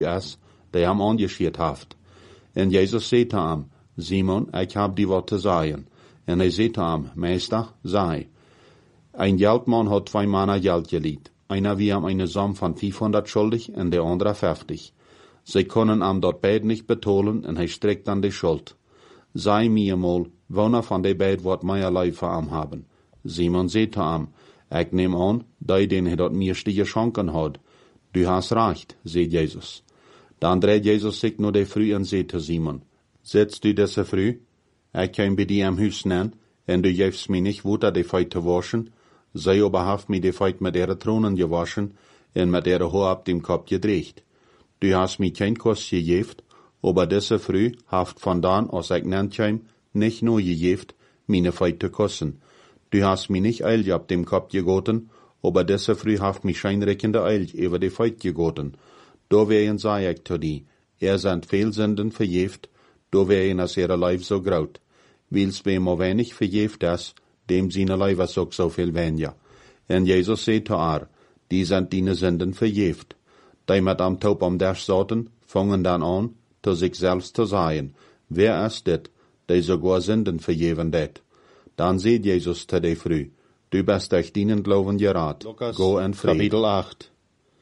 is, die hem aangescheerd heeft. En Jezus zei te hem, Simon, ik heb die wat te zeggen. En hij zei te hem, Meester, zei. Ein Geldmann hat 2 Männer Geld geliehen. Einer wie ihm eine Summe von 500 schuldig und der andere 50. Sie können ihm dort beid nicht betalen und er streckt dann die Schuld. Sei mir mal, wanneer von de beid wird meierlei für ihm haben. Simon sagt zu ihm, ich nehm an, den er dort meiste geschenken hat. Du hast recht, sagt Jesus. Dann dreht Jesus sich nur de früh und sagt zu Simon, setzt du diese früh? Ich kann bei dir am Haus nennen, und du gibst mir nicht Wutter, die Feit zu waschen. Sei aber haft mir die Feit mit ihre Thronen gewaschen, und mit ihre Haar ab dem Kopf gedreht. Du hast mir kein Kuss gegeben, aber diese früh haft von dann, als ich nennt heim, nicht nur gegeben, meine Feit zu kussen. Du hast mir nicht Eil ab dem Kopf gegoten, aber diese früh haft mich scheinreckende Eil über die Feit gegoten. Da wären sei ich zu dir, sind viel Sünden verjeft, da wären as ihre Leib so graut. Wils wem auch wenig verjeft ist, dem seine Leib was auch so viel weniger. Und Jesus sagt zu die sind deine Sünden verjeft. Die mit am Taub am Dash saßen, fangen dann an, zu sich selbst zu sagen, wer ist das, der sogar Sünden verjeven det? Dann sieht Jesus zu der früh, du bist durch deinen Glauben gerat, go in Frieden. Kapitel 8.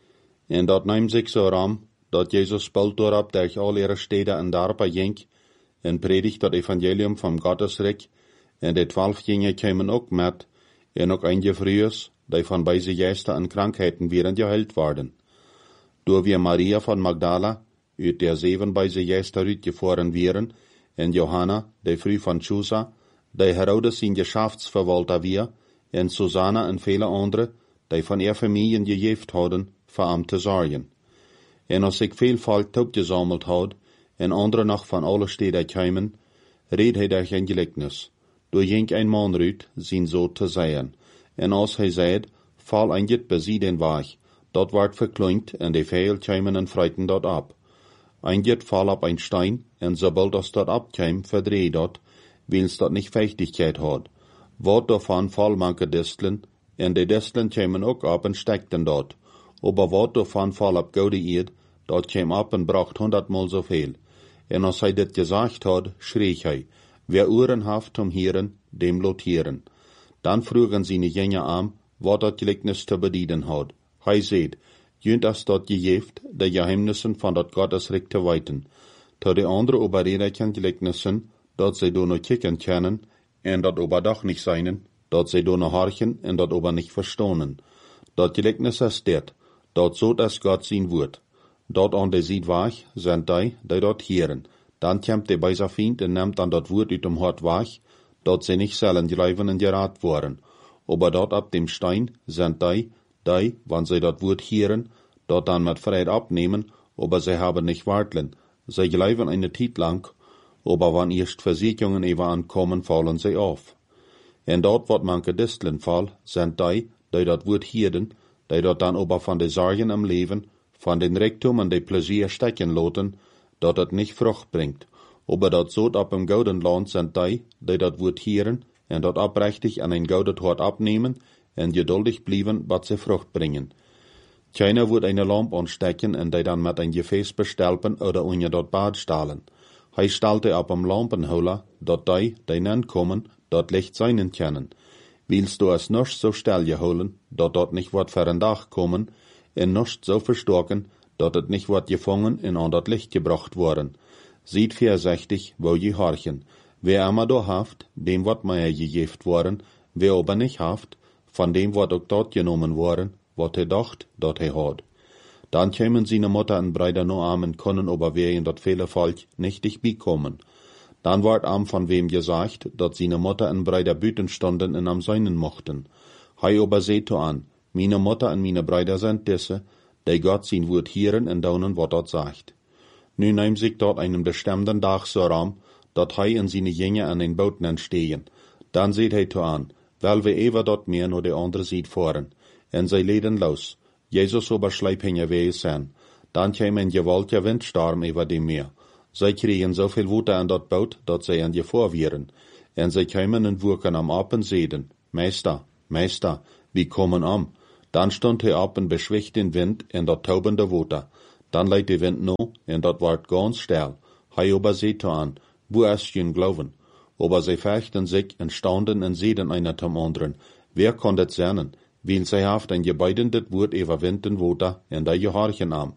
Und dort nimmt sich so ram, dort Jesus bald durchab durch all ihre Städte und Darpa ging, und predigt das Evangelium vom Gottesreich, und die 12 Jünger kämen auch mit, und auch einige Frühes, die von beise Geister und Krankheiten wären geheilt worden. Durch wir Maria von Magdala, ut der 7 beise Geister rütgefahren wären, und Johanna, die früh von Chusa, die Herodes in Geschäftsverwalter wir, und Susanna und viele andere, die von ihr Familien gejeft hadden, für ihm zu sorgen. Und als sich viel Volk gesammelt hat, und andere noch von alle Städten kämen, red hij durch ein Gleichnis. Du ging ein Mann rüt, sein Sohn zu sehen. Und als hij seid, fall ein Jit bei sie den Weg. Dort ward verklingt, und die Fehl kämen und freuten dort ab. Ein Jit fall ab ein Stein, und sobald das dort abkäm, verdreht dort, weil's dort nicht Feuchtigkeit hat. Wort davon fall manche Disteln, und die Disteln kämen auch ab und steckten dort. Aber Wort davon fall ab gode Erd, dort käm ab und bracht 100-mal so viel. Und als hij dit gesagt hat, schrie hij, wer Ohren haft zum Hören, dem lotieren. Dann frugen sie nicht Jünger an, wat dat Gleichnis zu bedienen hat. Hij seht, jünt das dort gejeft, de Geheimnissen von dat Gottesreich zu weiten. To de andere oberrederchen Gleichnissen, dort sie do noch kicken können, en dat ober doch nicht seinen, dort sie do noch horchen, en dat ober nicht verstohnen. Dat Gleichnis ist det, dort so dass Gott sein wird. Dort an de Sied wach, sind die dort hieren. Dann kämmt de beiser Feind und nimmt an dat Wort ut dem Hort wach, dort sie nicht sollen gleiben und gerat worden. Aber dort ab dem Stein sind die, wann sie dort Wort hieren, dort dann mit Freit abnehmen, aber sie haben nicht warteln. Sie gleiben eine Zeit lang, aber wann erst Versicherungen über ankommen, fallen sie auf. Und dort wird manche Disteln fall, sind die dort Wort hieren, die dort dann aber von de Sorgen am Leben, von den Reichtum und de Pläsier stecken loten, dat het nicht Frucht bringt. Aber dat so ab im gouden Land sind die dat Wort hieren, en dat oprechtig an ein goudet Hort abnehmen, en geduldig blieben, wat sie Frucht bringen. Keiner wird eine Lampe anstecken und die dann mit ein Gefäß bestelpen oder unter dort Bad stahlen. Hij stalte ab am Lampenholer, dat die nan kommen, dort Licht seinen können. Willst du es nicht so still geholen, dort nicht wat für ein Dach kommen, en nicht so verstocken, dat het nicht wat gefangen en an dat Licht gebracht worden. Sieht vorsichtig, wo je horchen. Wer immer do haft, dem wat meier gegeft worden, wer aber nicht haft, von dem wat auch dort genommen worden, wat he dacht, dat he hat. Dann kämen seine Mutter und Brüder no armen können aber wer in dat viele Volk nicht dich bekommen. Dann ward am von wem gesagt, dat seine Mutter und Brüder büten stunden und am seinen mochten. Hei aber seht an, meine Mutter und meine Brüder sind diese, die Gott sein Wort hieren und daunen, wat dort sagt. Nu nahm sich dort einen bestimmten Tag so ram, dat hei und seine Jünger an den Booten entstehen. Dann seht hei to an, weil wir ever dort mehr nur de andere sieht fahren. En sie leden los. Jesus aber schleip hingewehe sein. Dann käm ein gewaltiger Windsturm über dem Meer. Sie kriegen so viel Wutter an dort Boot, dat sie an je vorwieren. En sie kämen und wurken am Apen seden. Meister, wir kommen am. Dann stund er ab und beschwicht den Wind in der taubende Wutter. Dan leidt de wind no, en dat wordt ganz stil. Hij ober seht an, wo ist jün glauben? Aber sie fechten sich en staunden en seden einer zum anderen. Wer kann das sein? Weil sie haft ein gebeidendet Wort überwinden Woter en da gehorchen am.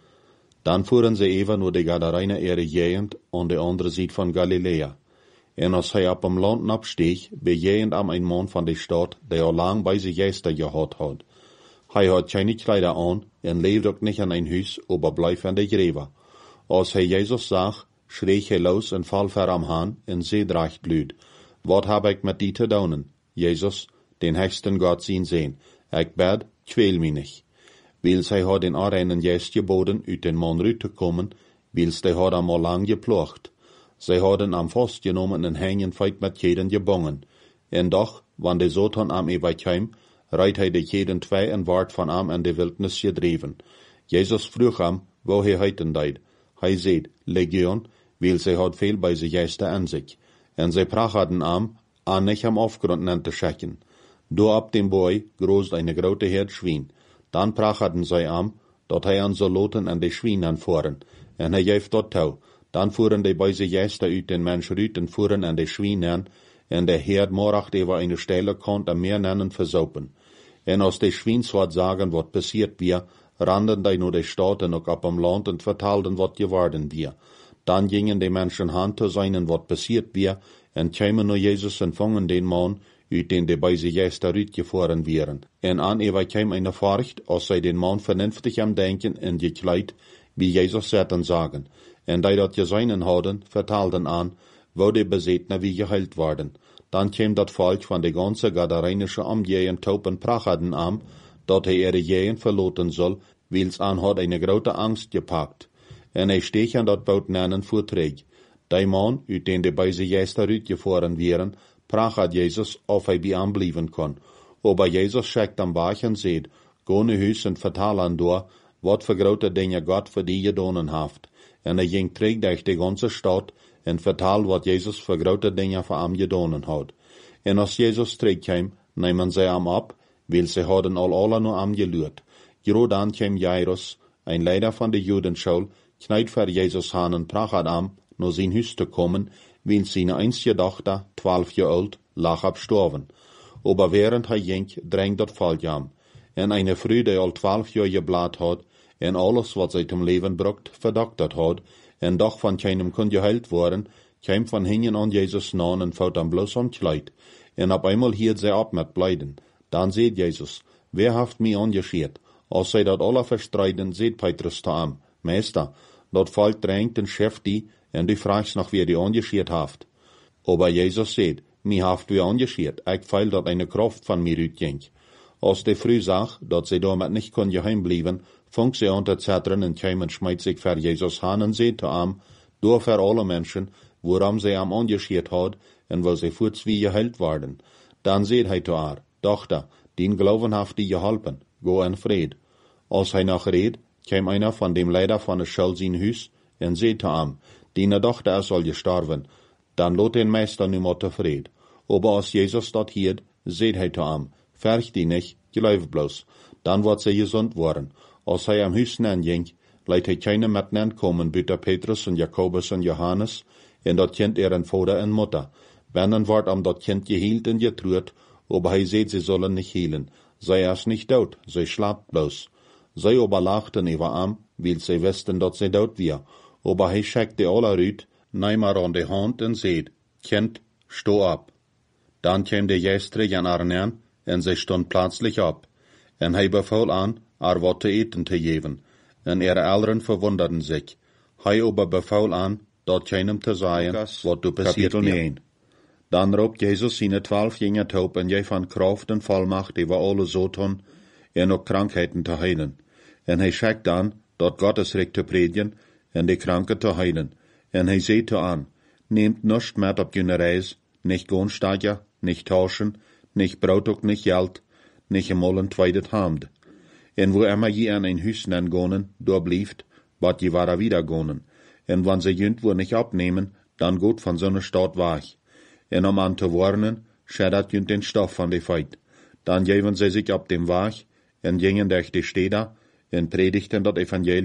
Dann fuhren sie even nur die Gadareiner ihre Gegend an der andere Seite von Galiläa. En als hij op dem Land absteeg, bejegend am ein Mann von der Stadt, der al lang bei sich Gäste gehad had. Hij had keine Kleider an, en leefde ook nicht an ein Huis, aber bleef an der Gräber. Als hij Jesus zag, schreeg hij los en val ver am Haan, en zei dracht luid, wat heb ik met die te doen? Jesus, den hechten Gott zien, ik bid, kweel mij niet. Wils hij had den arreinen Gäst geboden, uit den Mann ruit te komen, wils hij had am al lang geplocht. Zij hadden am vastgenomen en hängen feit met jeden gebongen. En doch, wann de Satan am kwam, reit hij de jeden twee en ward van am en de wildnis gedreven. Jesus vroeg am, wo hij heiten deed. Hij zei, Legion, weil zij had veel bij zich Gäste an sich. En zij prachaden am, an nicht am Aufgrund an te schecken. Do ab dem Boy großt eine grote Herd Schwein. Dan prachaden zij am, dat hij an so loten an de Schwein anvoeren. En hij geeft dat touw. Dan voeren de bij zich Gäste uit den Mensch ruut en voeren an de Schwein an, en de Herd moracht über eine Stelle kont am meer nennen versaupen. En als de Schwein wat sagen, wat passiert wir, randen die nur de Stadt en ook op am Land en vertelden wat geworden wir. Dan gingen de Menschen hand te zijn en wat passiert wir, en kwamen nur Jesus en vangen den Mann, uit den de bij zich Gäste uitgefahren wären. En an kwam eine Furcht, als zij den Mann vernünftig am Denken en gekleid, wie Jesus zetten sagen. En die dat geseinen hadden, vertelden an, wo de Besetner wie geheilt worden. Dan kwam dat Volk van de ganze Gadarenische Umgegend taupen prachaden am, dat hij ihre Gegend verloten soll, wils an had eine grote Angst gepackt. En hij steeg aan dat boot nennen voortreeg. Die man, uit den de bij zich Gäste uitgefahren wären, prachat Jesus, of hij bij aanblijven kon. Aber Jesus schickt am Bach en zegt, go naar huis en vertel aan door, wat voor grote dingen Gott voor die gedonen heeft. En hij ging terug durch de ganze stad en vertel wat Jesus voor grote dingen voor hem gedonen had. En als Jesus terugkwam, nemen zij hem op, weil sie hadden al alle nur am geluurt. Gero dan kwam Jairus, ein Leiter von der Judenschule, kneit für Jesus aan en prachat am, naar zijn huis te komen, weil seine einzige Tochter, 12 Jahre alt, lag abstorven. Aber während hij ging, drängt dat Volk am. En eine Frau, die al 12 Jahre geblaat had, en alles wat zij zum Leben brucht, verdoktert had, en doch van keinem kon geheilt worden, kwam van hingen an Jesus nahen en fout am bloß am Kleid. En op einmal hield zij op met blijden. Dan zei Jesus, wer heeft mij angescheert? Als zij dat alle verstreiten, zei Petrus te am, Meester, dat Volk drängt en scheft die, en du fragst nach wer die angescheert haft. Aber Jesus sagt, mi haft wie angescheert, ik feil dat eine Kraft van mir uitging. Als de Frau zag, dat sie damit nicht kon geheim blieben, fang sie an te zetteren en kwam en schmeit sich ver Jesus aan en zei te am, door ver alle Menschen, woran sie am angescheert had, en wo sie voorts wie geheilt worden. Dan zei hij te haar, Tochter, den Glauben haft die geholpen, go in Fried. Als hij nog reed, kwam einer von dem Leiter von der Schule zijn huis, en zei te am, deine Tochter is al gestorven, dan lot den Meister nu maar tevreden. Aber als Jesus dat hield, zei hij te am, verg die nicht, geloof bloß. Dan wordt zij gezond worden. Als hij am huis ging, leidt hij keine met komen, buiten Petrus en Jacobus en Johannes, en dat kind ihren Vater en Mutter. Wenn wordt am dat kind gehielt en getruht, aber hij zei, sie sollen nicht hielen. Zij is nicht dood, zij slaapt bloß. Zij aber lachten über am, weil sie wisten dat zij dood wir. Aber hij schickte alle uit, neem maar aan de hand en zei, Kind, sto op. Dan kwam de Gäste aan haar neer, en zij stond plötzlich op. En hij beval aan, haar wat te eten te geven. En ihre Eltern verwunderten sich. Hij aber beval aan, dat keinem te zeggen, wat du passiert mir. Dan roept Jesus seine 12 Jünger taub en jij van Kraft en Vollmacht über alle Satan en ook Krankheiten te heilen. En hij schickt dan, dat Gottes Recht te predigen en de Kranken te heilen. En hij zei te aan, nehmt nichts met op jullie reis, nicht Gohnsteiger, nicht Tauschen, nicht Brot ook nicht Geld, nicht einmal ein zweites Hemd. En wo immer je an ein Huis gonen, door blieft, wat je wara wieder gonen. En wann sie jünt wo nicht abnehmen, dann gut von so einer Stadt weg. En om an te warnen, schädert jünt den Stoff von de Feit. Dann geben sie sich ab dem Weg, en gingen durch die Städte, en predigten das Evangelium,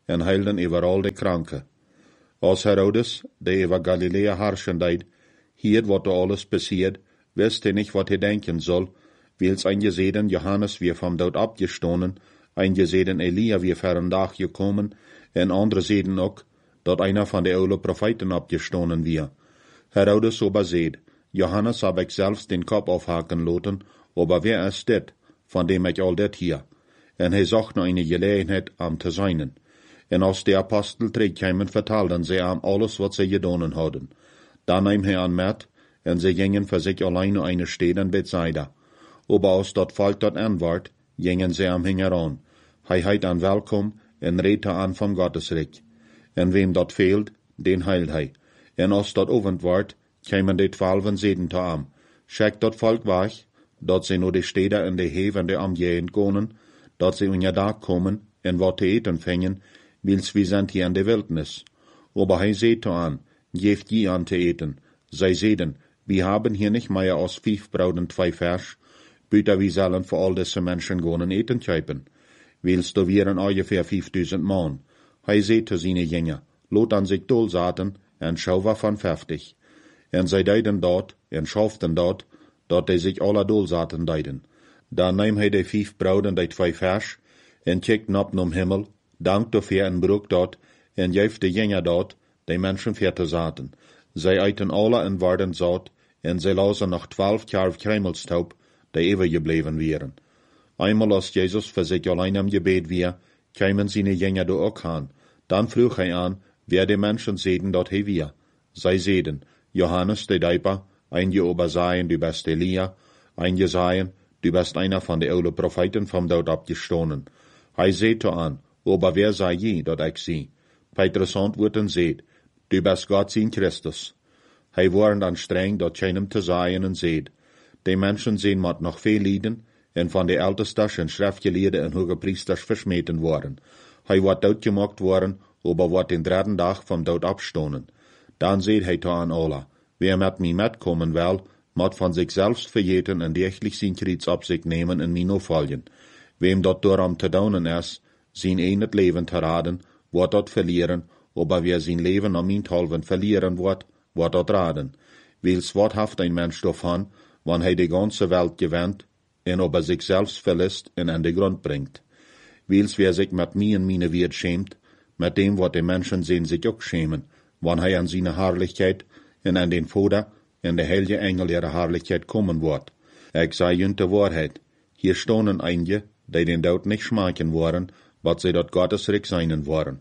en heilden overal de kranke. Als Herodes, der over Galilea herrschen deed, hier wat er alles passiert, wist hij niet wat hij denken soll, wils eingesehen Johannes weer vom Dood abgestonen, eingesehen Elia weer ver een dag gekommen, en andere zeden ook, dat einer van de oude profeten abgestonen weer. Herodes aber seht, Johannes hab ik zelfs den Kopf aufhaken laten, aber wer ist dit, van dem ik al dit hier? En hij zocht naar eine Gelegenheit am te zijnen. En als de apostel terugkwamen, vertelden zij am alles wat zij gedaan hadden. Dan nam hij aan met, en zij gingen voor zich alleen naar eine stad in Bethsaida. Aber als dat volk dat aanwaart, gingen zij am hingeran. Hij heit aan welkom, en reed aan van Gottesrijk. En wem dat fehlt, den heilt hij. En als dat ovend wordt, kwamen de 12 zeden te am. Schickt dat volk weg, dat zij naar de steden en de heven de omgeen konen, dat zij unja daar komen en wat te eten vingen, wils we zijn hier in de wildnis. Aber hij zei aan, geeft je aan te eten. Zij zeiden, we haben hier nicht mehr als 5 Brot und 2 Fisch, büter we zullen voor al deze mensen gaan eten kuipen. Wils da wären ungefähr 5000 Mann. Hij zei te zijn Jünger, lot an sich dol zaten, en schau war van 50. En zij deiden dat, en schauften dat hij zich alle dol zaten deiden. Dan nam hij de 5 Brot en de 2 Fisch, en kijkt op naar Himmel, dankt dafür en broek dat, en geeft de Jünger dat, die mensen veerte zaten. Zij eiten alle en waren zat, en zij lazen nog 12 Karf Kremelstaub, die overgebleven wären. Einmal als Jesus für sich allein am Gebet war, kamen seine Jünger da auch an. Dann frug hij an, wer die Menschen sehen dort he wir. Zij sehen, Johannes der Däuper, einige aber sagen, du bist Elia, einige sagen, du bist einer von den oude Propheten vom Dood abgestonen. Hij seht an, aber wer sei je, dat ich sie? Petrus antwoordt en seht, du bist Gott sein Christus. Hij waren dan streng dat keinem te sagen en seht, die Menschen sehen mat noch veel lieden, en van de ältestas en schriftgeleerden en hoge priesters versmeten worden. Hij wordt doodgemaakt worden, aber wordt den 3. dag vom Dood abstonen. Dan zeet hij aan alle, wer met mij metkomen wil, moet van zich zelfs vergeten en dechtlich zijn kriets op zich nemen en mij volgen. Wem dat daarom te doen is, zijn een het leven te raden, wordt dat verlieren, aber wer zijn leven om mijnthalven verlieren wordt dat raden. Wils wat haft een mens daarvan, wanneer hij de ganze Welt gewinnt, en aber sich selbst verlässt en aan de grond brengt. Wils wer sich met mij en meine Wert schämt, met dem wat de Menschen sehen sich ook schämen, wanneer hij aan zijn Herrlichkeit en aan den Vader en de heilige Engel ihre Herrlichkeit kommen wordt. Ik zei junt de waarheid, hier stonen einige, die den Dood nicht schmaken worden, wat zij dat Gottesreich seinen waren.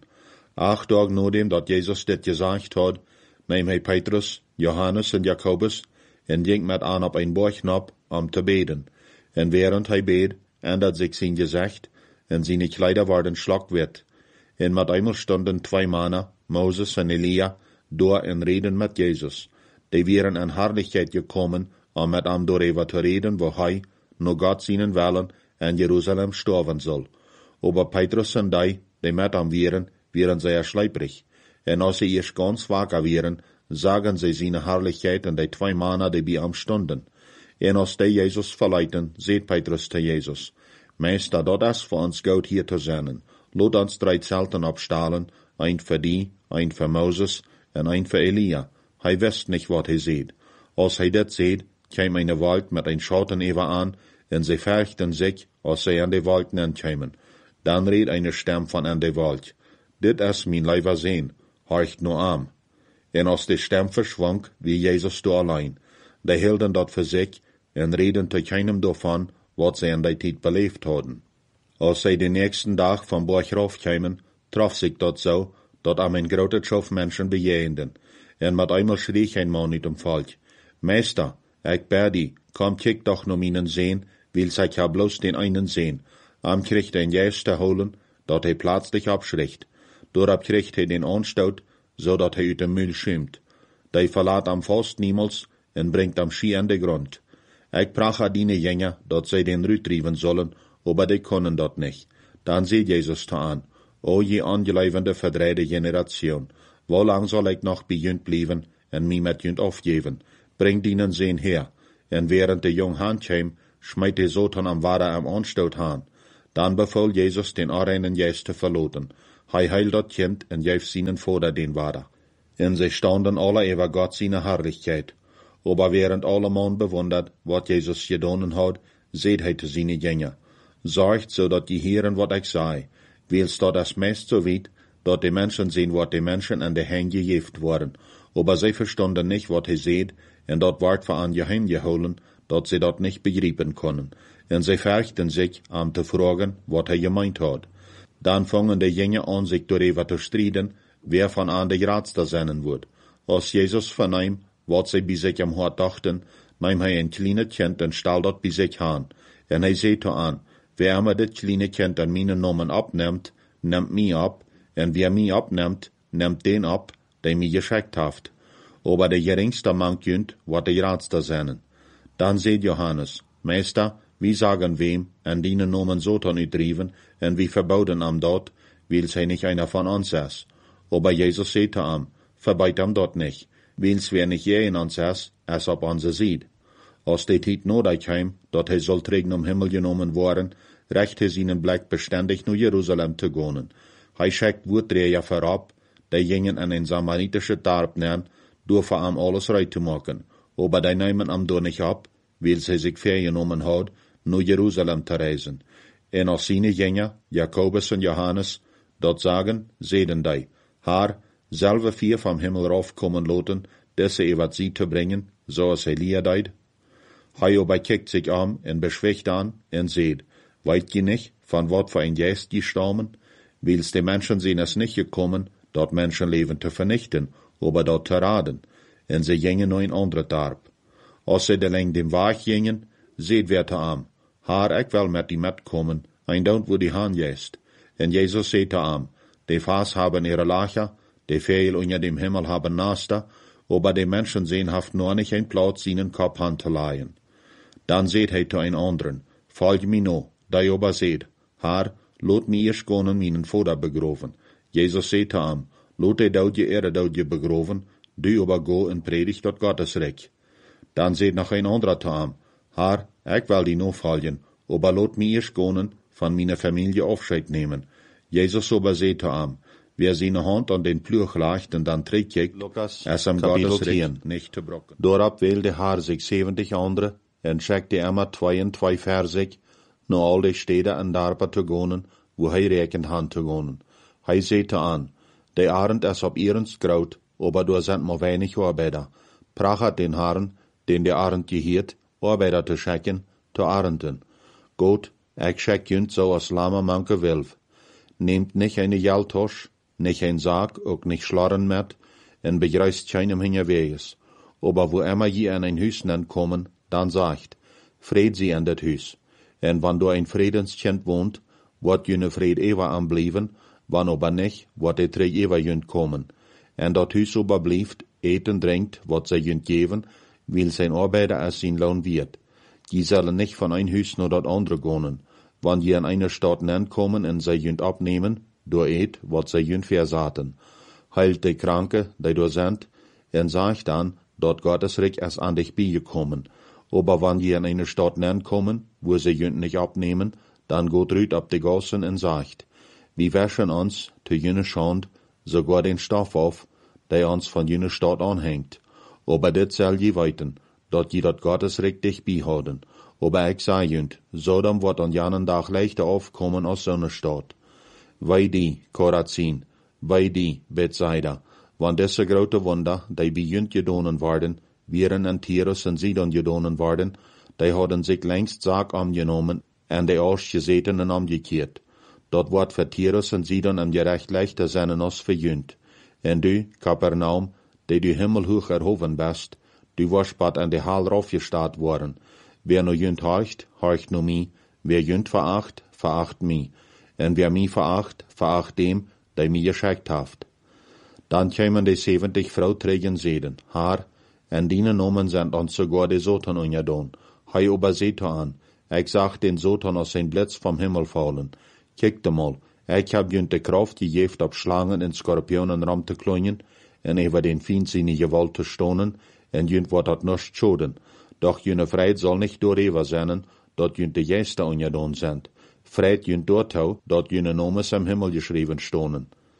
8 dagen nachdem dat Jesus dit gesagt had, neem hij Petrus, Johannes en Jakobus en ging met aan op een borgnop om te beden. En während hij beed, ändert sich sein Gesicht, en seine Kleider waren schlagwit. En met einmal stonden 2 Männer, Moses en Elia, door en reden met Jesus. Die wären in Herrlichkeit gekommen, om met hem daarover te reden, wo hij, nur Gott seinen Willen, in Jerusalem sterven soll. Aber Petrus en die met hem wären sehr schleiprig. En als sie erst ganz wacker wären, sagen sie seine Herrlichkeit en die 2 Männer, die bei ihm stonden. En als die Jesus verleiten, seht Petrus te Jesus, Meester, dat is voor ons goed hier te zijn. Laat ons 3 Zelten opstalen, een voor die, een voor Moses en een voor Elia. Hij wist niet wat hij ziet. Als hij dit ziet, kwam een wolk met een Schatten even aan, en zij verchten zich, als zij aan de wolken aankwamen. Dan reed een stem van aan de wolk. Dit is mijn lieber Zoon, horcht nu aan. En als de stem verschwonk, wie Jezus door alleen. Die hielden dat voor zich, en reden te keinem daarvan, wat zij in die tijd beleefd hadden. Als zij de nächsten dag van Borchhof kwamen, trof zich dat zo, dat aan een grote schof mensen bejegenden. En met eenmaal schreef een man uit het volk, Meester, ik bid die, kom kijk toch naar mijn Zoon, wils ik heb bloos den einen Zoon. Am kriegt een juist te holen, dat hij plötzlich abschrikt. Doorop kriegt hij den aanstoot, zodat hij uit de muil schimt. Die verlaat am vast niemals, en brengt am schie aan de grond. Ik prache diene Jünger, dat zij den uitdrijven zullen, aber die kunnen dat niet. Dan zei Jezus te aan, o je ongeloofende verdreide generation, hoe lang zal ik nog bij junt blijven en mij met junt afgeven? Breng dienen Zoon her. En während de jong haan kwam, smijt de Satan am Wader am aanstoot haan. Dan beval Jezus den Areinen juist te verloten. Hij heilt dat kind en geeft seinen Vater den Vader. En zij standen alle über Gott seine Herrlichkeit. Aber während alle man bewundert, wat Jesus gedaan had, seht hij te seine Jünger. Zorgt, zodat die Heeren wat ik zei. Wils dat es meest so weit, dat die Menschen sehen, wat die Menschen an de Hand gegeven worden. Aber zij verstanden nicht, wat hij seht, en dat wordt voor an geheim geholen, dat sie dat nicht begreipen können. En zij fürchten sich, te fragen, wat hij gemeint had. Dan fangen de Jünger an, sich darüber zu streiten, wer von an de Gradste sein wird. Als Jesus vernahm, wat zij bij sich am Hort dachten, nahm hij een kleine kind en stal dat bij zich aan. En hij zei aan, wer mir dit kleine kind an meine Namen abnimmt, nimmt mich ab, en wer mich abnimmt, nimmt den ab, der mich geschickt haft. Aber der geringste mank jünt, wat de Gradste sein. Dan seht Johannes, Meister, wie sagen wem, en dienen Namen Satan uitdrieven, en wie verboden am dort, wils hij nicht einer von uns ist. Aber Jesus sagte am, verbeit am dort nicht, wils wer nicht je in uns ist, als ob uns sieht. Als die Tijd nodig heim, dat hij soll trägen Himmel genommen worden, recht hij seinen Blick beständig naar Jerusalem te gaan. Hij schickt Woordträger vorab, die gingen an ein samaritische Dorp nehmen, door voor am alles reit te maken. Aber die nehmen am door nicht ab, wils hij sich vergenommen hat, naar Jerusalem te reisen. En als seine Jünger, Jakobus en Johannes, dat sagen, sehen die, haar, selve 4 vom Himmel raufkommen laten, diese über sie te bringen, zoals Elia deed. Hij aber kijkt sich an en beschwicht an en seht, weet je nicht, von wat für ein Geist die stammen? Wils die Menschen sind es nicht gekommen, dat Menschenleben te vernichten, aber dat te raden. En sie gingen naar een andere Dorp. Als sie de lang dem Weg gingen, seht wer te am, haar, ik wil met die metkommen, en don't wo die haan jest. En Jesus zei te am, die Vaas haben ihre Lacher, die veel unter dem Himmel haben Naster, aber die Menschen sehen haft nur nicht ein Platz seinen Kopf an zu leihen. Dan seht hij te een anderen, folg mir no, die aber seht, haar, lot mi eerst gaan meinen Vater begroven. Jesus zei te am, lot die doodje begroven, du aber go en predigt dat Gottesreich. Dan seht nog een anderer te am, haar, ik wil die no folgen, aber lot mi eerst gaan, van meine Familie Aufscheid nehmen. Jesus aber zei te am, wer seine Hand an den Pluch legt und dann trägt, es am Gottesreich nicht zu brocken. Dorab wählte Haar sich 70 andere, en schickte immer 2 und 2 Versig, nur all die Städte an Darpa zu gehen, wo hij rekend hand zu gehen. Hij sagte an, die Arend es ob ihrens graut, aber du sind nur wenig Arbeiter. Prachat den Haaren, den die Arend gehiert, Arbeiter zu schicken, zu Arenden. Gott, ich schick jünt so als Lama manke Wilf. Nehmt nicht eine Jaltosch, nicht ein Sarg, auch nicht Schlarren mit, en begreist keinem Hinterweges. Aber wo immer je an ein Hüs kommen, dann sagt, Fried sie an dat Hüs. En wann du ein Friedenskind wohnt, wird jüne Fried ewa anblieben, wann aber nicht, wird die Träg ewa jünt kommen. En dat Hüs aber blieft, eten drinkt, wat sie jünt geben, will sein Arbeiter als sein Lohn wird. Die sollen nicht von ein Hüs nur dat andere gehen. Wann je an einer Stadt kommen en sie jünt abnehmen, door eet wat zij jünt versaten. Heilt die Kranke, die du sind, en sagt dann, dat Gottes Reich ist an dich beigekommen. Aber wann je in eine Stadt kommen, wo sie jünt nicht abnehmen, dann geht rüt ab die Gassen en sagt, wir wäschen uns, zu jüne Schand, sogar den Stoff auf, der uns von jüne Stadt anhängt. Aber dit soll je weiten, dat je dat Gottes Reich dich beihouden. Aber ich sag jünt, Sodom wird an janen Tag leichter aufkommen als so eine Stadt. Wei die, Korazin, wei die, Bethsaida, wann diese grote Wunder, die bei jünt gedonen worden, wären an Tyrus und Sidon gedonen worden, die hadden sich längst Sarg angenommen en die Ausgesätenen umgekehrt. Dort wird für Tyrus und Sidon am gerecht leichter sein als für jünt. En du, Kapernaum, die du himmelhoch erhoben bist, du warst bald an die Hall raufgestarrt worden. Wer nur jünt horcht nur mi, wer jünt veracht mi. En wer mich veracht dem, der mich geschickt haft. Dann kämen die 70 Frauträgen sehen, haar, en dienen Nomen sind uns sogar die Sotan ungedon. Hei aber seht an, ich sag den Sotan aus sein Blitz vom Himmel fallen. Kijkt mal, ich hab jünt die Kraft gegeben, ab Schlangen und Skorpionen ram zu klungen, en über den Feind seine Gewalt zu stonen, en jünt wat dat nicht schoden. Doch jüne Freit soll nicht dorever sein, dat jünt die Geister ungedon sind. Freit jünt dort, dat jüne Nomes am Himmel geschrieben stonen.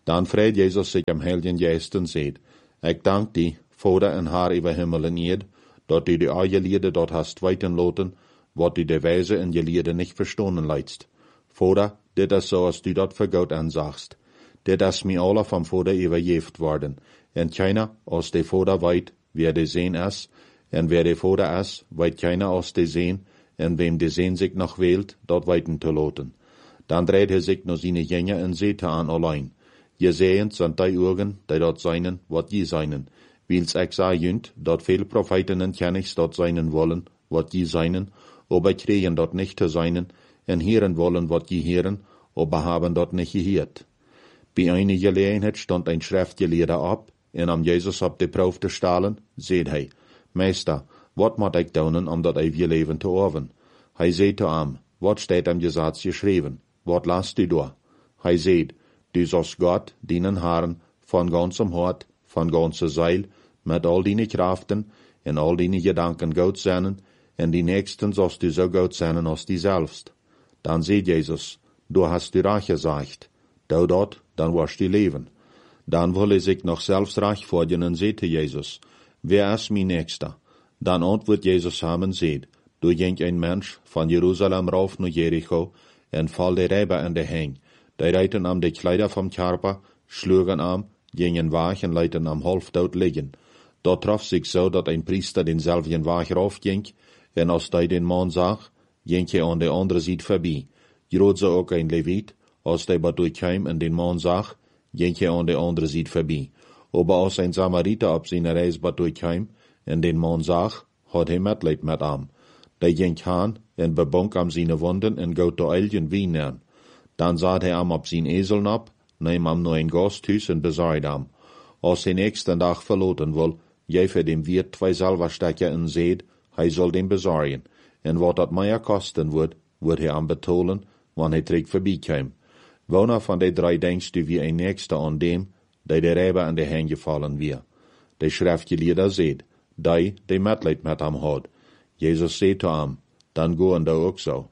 Dan vrede Jesus zich am Heiligen Geest en zei, ik dank die, Vader en Haar über Himmel en Erd, dat u de eigen lieden dort hast weiten loten, wat u de Weise in je lieden nicht verstonen leidst. Vader, dit is so, als du dat voor Gott ansagst. Dit is mir alle vom Vader übergeft worden. En keiner aus de Vader weit, wer de Seen is, en wer de Vader is, weit keiner aus de Seen, en wem de Seen sich noch wählt, dort weiten te loten. Dan dreht sich nur seine Jünger en zete an allein. Je sehend sind die Augen, die dort seinen, wat je seinen. Wils ich sei jünt, dort viel Propheten en Kennigs dort seinen wollen, wat je seinen, aber kriegen dort nicht zu seinen, en hören wollen, wat je hören, aber haben dort nicht gehört. Bei einer Gelegenheit stand ein Schriftgelehrter ab, en am Jesus op de Proef te stellen, zei hij, Meester, wat moet ik doen om dat eeuwige leven te erven? Hij zei te hem, wat staat am Gesetz geschreven? Wat lasst du door? Hij zei, du sollst Gott, deinen Herrn, von ganzem Hart, von ganzer Seil, mit all deine Kraften, en all deine Gedanken Gott seinen, en die Nächsten sollst du so Gott seinen als die selbst. Dann zei Jesus, du hast du reich gesagt, du dort, dann wirst du leben. Dann wolle sich noch selbst reich vorgehen und sagte Jesus, wer ist mein Nächster? Dann antwortet Jesus ham und sagt, du ging ein Mensch von Jerusalem rauf nach Jericho, en fall de Räber in de Heng. Die reiten am de Kleider vom Körper, schlugen am, gingen wach und leiten am halfdood liggen. Dort traf sich so, dat ein Priester denselben Wach raufging, en als die den Mann sah, ging er an der andere Seite vorbei. Gerade auch ein Levit, als der durchkam und den Mann sah, ging er an der andere Seite vorbei. Aber als ein Samariter auf seiner Reise durchkam und den Mann sah, hat er Mitleid mit ihm. Der ging hin und bebonk am seine Wunden und gaut der Elgen Wein an. Dann saht er am auf sein Esel ab, nahm am nur ein Gasthus und besorgt am. Als er nächsten Tag verloten will, gef er dem Wirt 2 Silberstecker und seht, hij soll den besorgen. En wat dat mehr kosten wird er am betolen, wann er trägt vorbeikam. Woner von de 3 denkst du wie ein Nächster an dem, der Räber an de Hände gefallen wir? Der Schriftgelehrter seht, die Mitleid mit ihm hat. Jesus seht zu ihm, dann goen da auch so.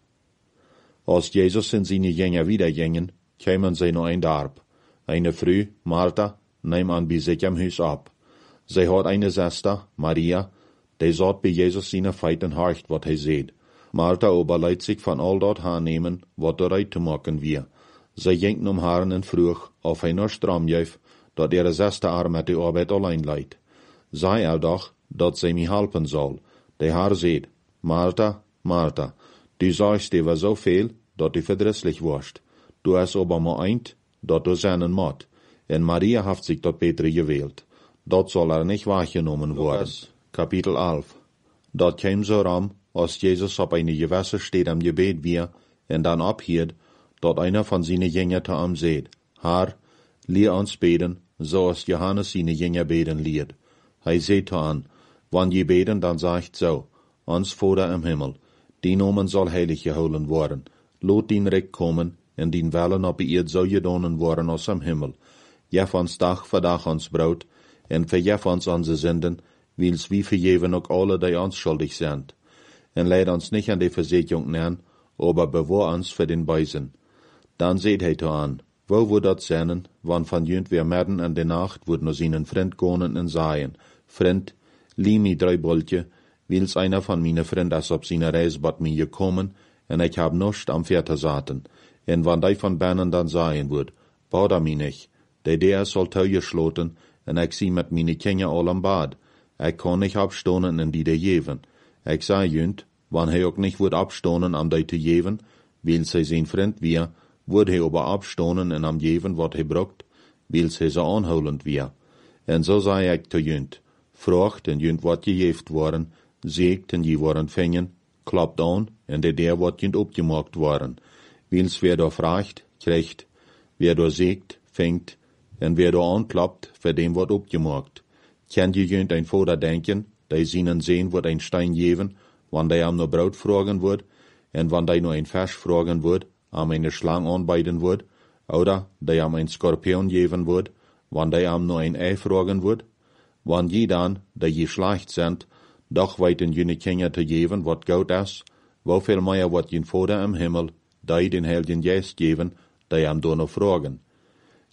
Als Jesus und seine Jünger wieder gingen, kämen sie noch ein Darb. Eine Früh, Martha, nahm an bei sich am Haus ab. Sie hat eine Schwester, Maria, die saht bei Jesus seine Feiten horcht, wat hij seht. Martha aber leidt sich von all dort hernehmen, wat er reit zu machen wir. Sie ging um Haaren en vroeg, auf einer Stramjef, dat ihre Schwester haar met de Arbeit allein leidt. Sei er doch, dat sie mir helfen soll. Der Herr seht, Martha, Martha, du sagst dir so viel, dat du verdrisslich warst. Du hast aber mal eint, dat du seinen mot. En Maria hat sich dat betere gewählt. Dat soll nicht wahrgenommen worden. Kapitel 11. Dat käm so ram, als Jesus op eine Gewässer steht am Gebet wir, en dann abhielt, dat einer von seinen Jüngern zu ihm seht, Herr, lehr uns beten, so als Johannes seine Jünger beten liert. Hij seht an, wann je beten, dann sagt so, uns Vater im Himmel, die Nomen soll heilig geholen worden, lot din Recht kommen, en din Wellen op Erd so gedonen worden als am Himmel. Jef ons Dag voor dag ons brood, en verjef ons onze Sünden, wils wie vergeven ook alle, die ons schuldig sind. En leid ons nicht an die Versetzung nehmen, aber bewahr uns für den Bösen. Dann seht hij an, wo wird dat sein, wann von jünd wir mitten in der Nacht wird nur seinen Freund gonen und sagen, Freund, lieh mi 3 Boltje, wils einer von meine Freund ist op seine Reis bat mir gekommen, en ich hab nuscht am Pferd zaten. En wann die von Bernen dann sagen wird, bauder mi nicht, der soll teuer schloten, en ich sie mit meine Kinder all am Bad. Ich kann nicht abstonen in die der jeven. Ich sag jünd, wann hij auch nicht wird abstonen am die zu jeven, wils hij sein Freund wir, wird hij aber abstonen en am jeven wat hij brucht, wils hij so anholend wir. En so sei ich zu jünd, frucht en jünd wat gejeft worden, sägt en je worden fängen, klappt an, en der wat jünd opgemaakt worden. Wils wer da fragt, kriegt, wer da sägt, fängt, en wer da anklappt, für dem wat opgemaakt. Kennt je jünd ein Vater denken, die seinen sehen wird ein Stein geben, wann der am nur Brot fragen wird, en wann der nur ein Fisch fragen wird, am eine Schlange anbeiden wird, oder der am ein Skorpion geben wird, wann der am nur ein Ei fragen wird, wann je dann, die je schlecht sind, doch weiten jene Kinder zu geben, wat gut ist, wofür mehr wat jen Vater im Himmel, die den Heiligen Geist geben, die am da noch fragen.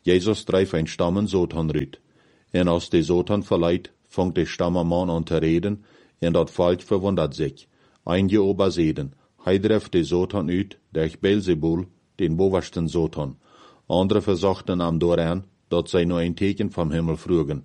Jezus drijft een stammen Satan uit. En als de Satan verleidt, vangt de stammerman an te reden, en dat volk verwundert zich. Einige aber zeden, hij drijft de Satan uit, durch Beelzebul, den bovensten Satan. Andere verzochten am dooraan, dat zij nur ein teken vom Himmel vroegen.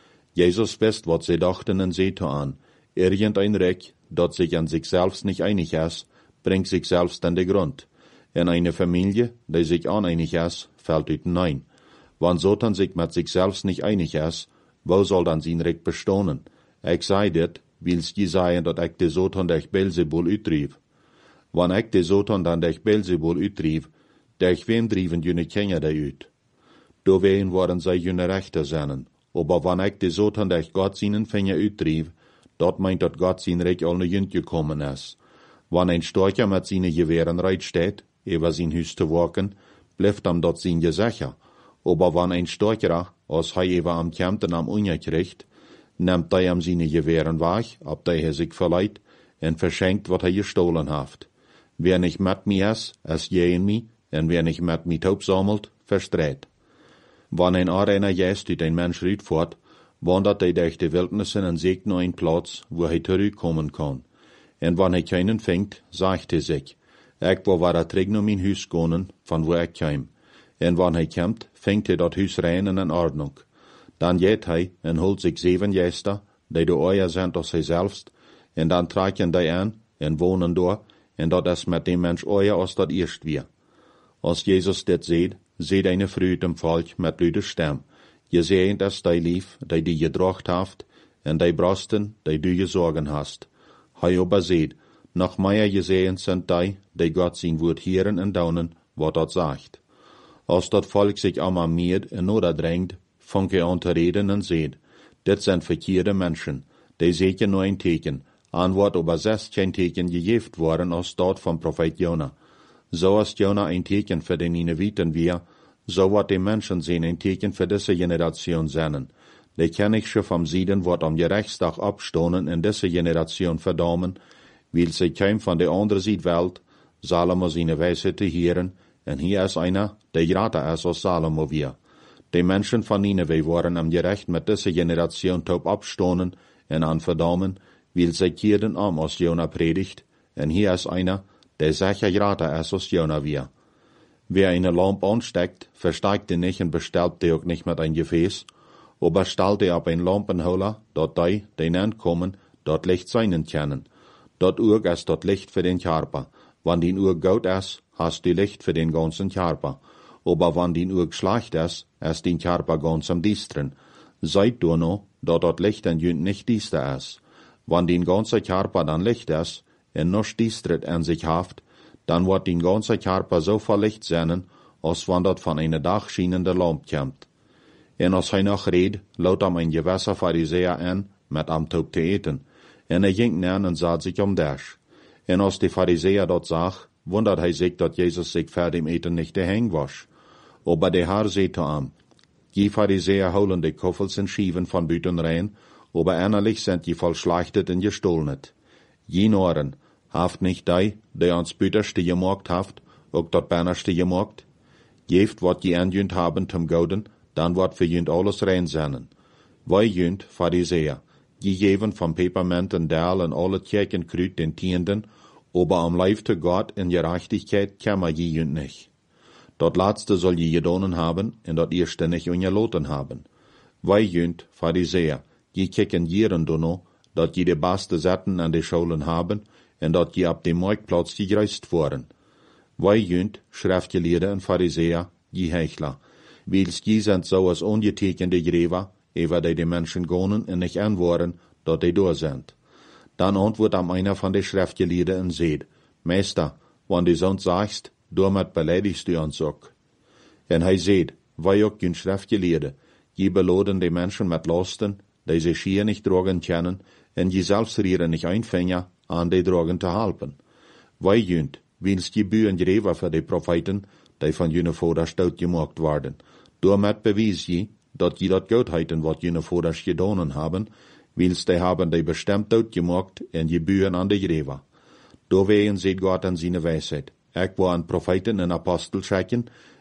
Jezus wist wat zij dachten en zei aan, irgendein Reck, dat sich an sich selbst nicht einig ist, bringt sich selbst an den Grund. En eine Familie, die sich uneinig ist, fällt hinein. Wann Satan sich mit sich selbst nicht einig ist, wo soll dann sein Recht bestehen? Ich sei dit, willst je sagen, dat ich de Satan durch Beelzebul uitdrief. Wann ich de Satan dann durch Beelzebul uitdrief, durch wem drieven jene Kinder da uit? Do ween worden zij jene Rechter zijn. Aber wann ich de Satan durch Gott seinen Finger uitdrief, dat meint dat Gott sein Recht al ne Jünd gekommen ist. Wann ein Storcher mit seinen Gewehren reit steht, über sein Hüs zu walken, bleibt am dort sein Gesicher. Aber wann ein Storcher, als hij über am Kämpten am Unja kriegt, nimmt hij am seine Gewehren weg, ab der er sich verleiht, en verschenkt, wat hij gestohlen haft. Wer nicht mit mir ist je in mi, en wer nicht mit mi taub sammelt, verstreit. Wann ein Areiner jest uit ein Mensch uitvoert, wandert hij durch die Wildnissen en zoekt naar een plaats, wo hij terugkommen kann. En wann hij keinen vindt, sagt hij zich, ik wil weer terug naar mijn huis gaan, van wo ik kwam. En wann hij komt, vindt hij dat huis rein en in ordnung. Dan geht hij en holt zich 7 Gäste, die de ooier zijn als hij selbst, en dan trekken die aan en wohnen door, en dat is met dem Mensch ooier als dat eerst weer. Als Jezus dit ziet eine Früh im Volk mit luide Stem. Je sehnt es die lief, die gedracht haft, en die Brosten, die du gesorgen hast. Hij aber seht, noch mehr gesehen sind die Gott sein Wort hören en daunen, wat dat sagt. Als dat Volk sich immer mehr in Not drängt, fängt an zu reden en seht, dit sind verkehrte Menschen, die sehen nur ein Teken, Antwort aber 16 Teken gegeben worden als dort vom Prophet Jona. So ist Jona ein Teken für den Nineviten wir, so wird die Menschen sehen ein Teken für diese Generation sein. Die kann ich schon vom Sieden wird am Gerichtstag abstoßen in diese Generation verdammen, weil sie kein von der anderen Welt, Salomo seine Weisheit hören, und hier ist einer, der grater ist als Salomo wir. Die Menschen von Nineveh waren am Gericht mit dieser Generation taub abstoßen und an verdammen, weil sie kehrten als Jona predigt, und hier ist einer, der sicher grater ist als Jona wir. Wer eine Lampe ansteckt, versteigt die nicht und bestellt die auch nicht mit ein Gefäß, aber stellt die auf ein Lampenholer, dort die ankommen, dort Licht sein können. Dort Uhr ist dort Licht für den Körper. Wenn die Uhr gut ist, hast du Licht für den ganzen Körper. Aber wenn die Uhr schlecht ist den Körper ganz am Distren. Seid du noch, dort Licht an Jünd nicht diester ist. Wenn den ganzen Körper dann Licht ist, und noch distret an sich haft, dann wird den ganzen Körper so voll Licht sein, als wenn dort von einer dachschienende Lampe kommt. En als hij nog reed, laut am ein gewisser Pharisäer an, mit am Taub te eten. En ging näher und sah sich Dash. En als die Pharisäer dort sah, wundert hij sich, dat Jesus sich vor dem Eten nicht gehängt was. Aber der Herr sagte am, die Pharisäer holen die Koffels und Schieven von Büten rein, aber innerlich sind die voll schlachtet und gestohlnet. Je Noren, haft nicht die ans Büterste gemacht haft, auch dort Bannerste gemacht? Geeft wat je anjünd haben zum Gouden, dann wird für jünd alles rein sein. Wij jünd, Pharisäer, je geven von Peperment und Dahl und alle Kirchenkrüt den Tienden, aber am Leib zu Gott in Gerechtigkeit kämmer je jünd nicht. Dort letzte soll je gedonen haben, und dort erste nicht ungeloten haben. Wij jünd, Pharisäer, je kicken jieren dono, dat je de beste Setten an de Schulen haben, und dat je ab dem Marktplatz gereist worden. Wij jünd, Schriftgelehrte und Pharisäer, je Hechler, weils je sind so als ungetekende Gräber, ewer die Menschen gonen und nicht antworten, dat die da sind. Dann antwortet am einer von den Schriftgelehrten und sagt, Meister, wenn du sonst sagst, damit beleidigst du uns auch. Und hij sagt, wij auch die Schriftgelehrte, je belohnen die Menschen mit Lasten, die sie schier nicht tragen können, und je selbst rieren nicht ein Finger, an die Drogen zu helfen. Wij jünd, weils je Bühen Gräber für die Propheten, die von jene Vater stout gemacht werden. Damit bewies je, dat je dat Goedheiten, wat jene Vaters gedonen haben, weils die haben die bestimmt dort gemacht, en je Bühen an die Gräber. Doorwegen seht Gott an seine Weisheit. Ich war an Propheten und Apostel schicken,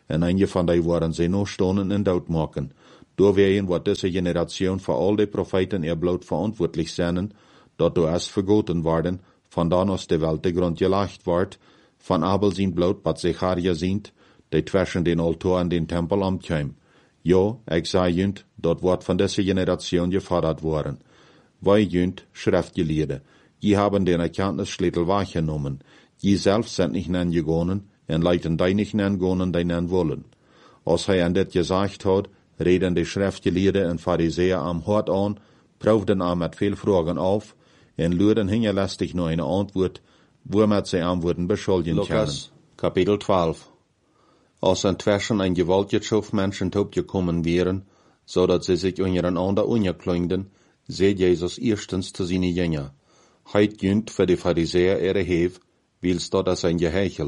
en einige van die waren ze nog stonden en dood maken. Doorwegen wordt deze generatie voor al die profeten ihr bloot verantwoordelijk zijn, dat door es vergoten worden, vandaan aus de Welt de grond gelegt wordt, van Abel zijn bloot, wat Zecharia ziet, die zwischen den Altar en den Tempel omkwam. Ja, ik zei junt, dat wordt van deze generatie gefordert worden. Wij junt, schriftgeleerden, die haben den Erkenntnisschlüssel wahrgenommen, die selbst sind nicht nangegangen, en leiten die nicht nangegangen, die nan wollen. Als hij aan dit gezegd had, reden de schriftgeleerden en Pharisäer am hart an, proefden am met veel vragen auf, en luiden hingelastig naar een antwoord, womit zij antwoorden beschuldigen können. Lukas, Kapitel 12. Als inzwischen ein gewaltiges Schuf Menschen gekommen wären, so dass sie sich untereinander ungeklüngten, seht Jesus erstens zu seinen Jünger. Heit jünt für die Pharisäer ihre Hev, willst dort als ein Geheichel.